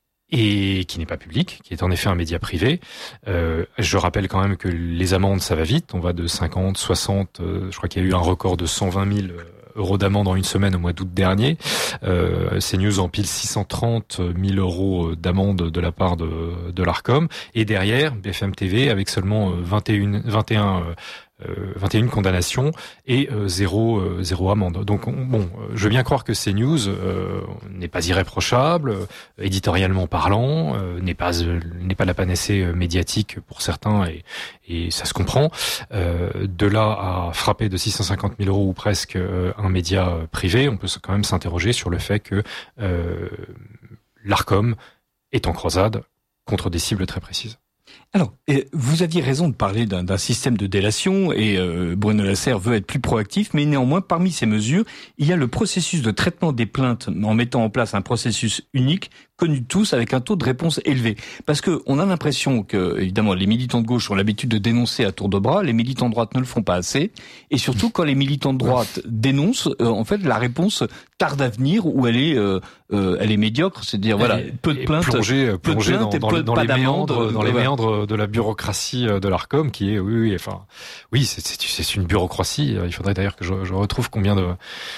Et qui n'est pas public, qui est en effet un média privé. Euh, je rappelle quand même que les amendes, ça va vite. On va de cinquante, soixante, euh, je crois qu'il y a eu un record de cent vingt mille euros d'amende en une semaine au mois d'août dernier. Euh, CNews empile six cent trente mille euros d'amende de la part de, de l'Arcom. Et derrière, B F M T V, avec seulement vingt et un, vingt et un Euh, vingt et une condamnations et euh, zéro, euh, zéro amende. Donc on, bon, euh, je veux bien croire que CNews euh, n'est pas irréprochable, euh, éditorialement parlant, euh, n'est pas euh, n'est pas la panacée médiatique pour certains, et, et ça se comprend. Euh, de là à frapper de six cent cinquante mille euros ou presque euh, un média privé, on peut quand même s'interroger sur le fait que euh, l'Arcom est en croisade contre des cibles très précises. Alors, vous aviez raison de parler d'un, d'un système de délation, et euh, Bruno Lasserre veut être plus proactif, mais néanmoins, parmi ces mesures, il y a le processus de traitement des plaintes en mettant en place un processus unique, connu de tous, avec un taux de réponse élevé. Parce que on a l'impression que, évidemment, les militants de gauche ont l'habitude de dénoncer à tour de bras, les militants de droite ne le font pas assez, et surtout quand les militants de droite dénoncent, euh, en fait, la réponse tarde à venir, ou elle est, euh, euh, elle est médiocre, c'est-à-dire voilà, et, peu de plaintes, plongé, plongé dans, dans, peu dans de les méandres, dans les voilà. méandres de la bureaucratie de l'Arcom, qui est, oui, oui, enfin, oui, c'est, c'est, c'est une bureaucratie. Il faudrait d'ailleurs que je, je retrouve combien de,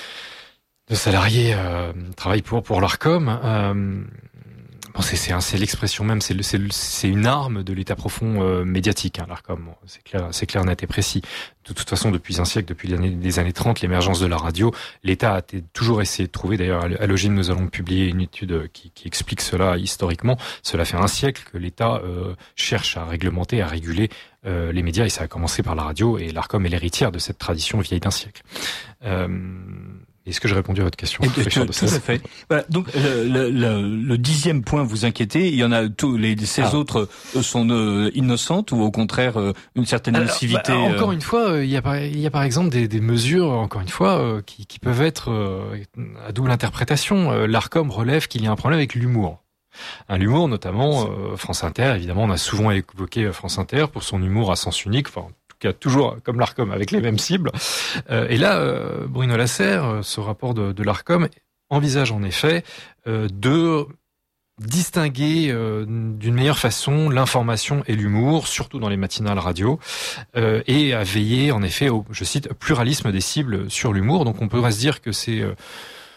de salariés euh, travaillent pour pour l'Arcom. Euh, Bon, c'est, c'est, c'est l'expression même, c'est, le, c'est, le, c'est une arme de l'état profond euh, médiatique, hein, l'Arcom. Bon, c'est clair, c'est clair, net et précis. De toute façon, depuis un siècle, depuis les années, les années trente, l'émergence de la radio, l'État a t- toujours essayé de trouver, d'ailleurs, à l'Ogine, nous allons publier une étude qui, qui explique cela historiquement. Cela fait un siècle que l'État euh, cherche à réglementer, à réguler euh, les médias, et ça a commencé par la radio, et l'Arcom est l'héritière de cette tradition vieille d'un siècle. Euh, Est-ce que j'ai répondu à votre question? Et, tout, tout à fait. Voilà. Donc le, le, le, le dixième point, vous inquiétez. Il y en a tous les ces ah. autres sont euh, innocentes, ou au contraire euh, une certaine nocivité. Bah, encore euh... une fois, il y a par, il y a par exemple des, des mesures, encore une fois, euh, qui, qui peuvent être euh, à double interprétation. Euh, L'Arcom relève qu'il y a un problème avec l'humour. Un humour, notamment euh, France Inter. Évidemment, on a souvent évoqué France Inter pour son humour à sens unique. Enfin, toujours comme l'Arcom, avec les mêmes cibles. Euh, et là, euh, Bruno Lasserre, ce rapport de, de l'Arcom, envisage en effet euh, de distinguer euh, d'une meilleure façon l'information et l'humour, surtout dans les matinales radio, euh, et à veiller en effet au, je cite, pluralisme des cibles sur l'humour. Donc on pourrait se dire que c'est... Euh,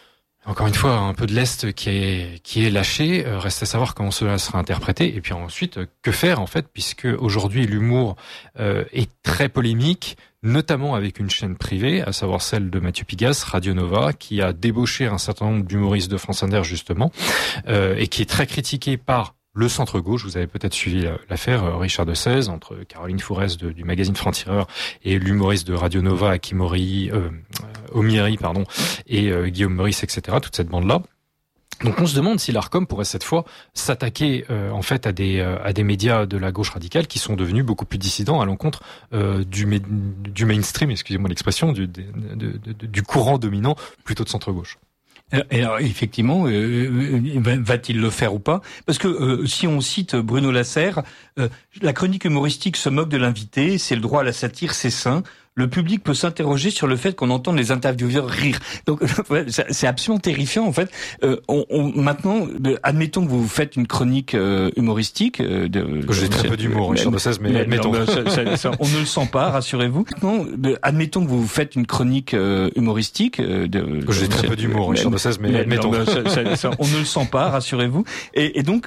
Encore une fois, un peu de lest qui est qui est lâché. Euh, reste à savoir comment cela sera interprété. Et puis ensuite, euh, que faire en fait, puisque aujourd'hui l'humour euh, est très polémique, notamment avec une chaîne privée, à savoir celle de Mathieu Pigasse, Radio Nova, qui a débauché un certain nombre d'humoristes de France Inter justement, euh, et qui est très critiqué par le centre-gauche. Vous avez peut-être suivi l'affaire Richard de Sèze, entre Caroline Fourès de, du magazine Franc-Tireur et l'humoriste de Radio Nova, Akimori, euh, Omiri, pardon, et euh, Guillaume Meurice, et cetera, toute cette bande-là. Donc on se demande si l'Arcom pourrait cette fois s'attaquer euh, en fait à des euh, à des médias de la gauche radicale qui sont devenus beaucoup plus dissidents à l'encontre euh, du ma- du mainstream, excusez-moi l'expression, du de, de, de, du courant dominant plutôt de centre-gauche. Et alors effectivement, euh, va-t-il le faire ou pas? Parce que euh, si on cite Bruno Lasserre, euh, la chronique humoristique se moque de l'invité, c'est le droit à la satire, c'est sain. Le public peut s'interroger sur le fait qu'on entende les intervieweurs rire. Donc c'est absolument terrifiant en fait. Euh, on, on, maintenant, admettons que vous faites une chronique euh, humoristique. Euh, de, J'ai très peu d'humour, Richard de Sèze, mais, mais admettons. Non, ça, ça, ça, on ne le sent pas, rassurez-vous. Maintenant, admettons que vous faites une chronique euh, humoristique. Euh, de, J'ai très peu d'humour, Richard de Sèze, mais, mais admettons. Non, ça, ça, ça, on ne le sent pas, rassurez-vous. Et, et donc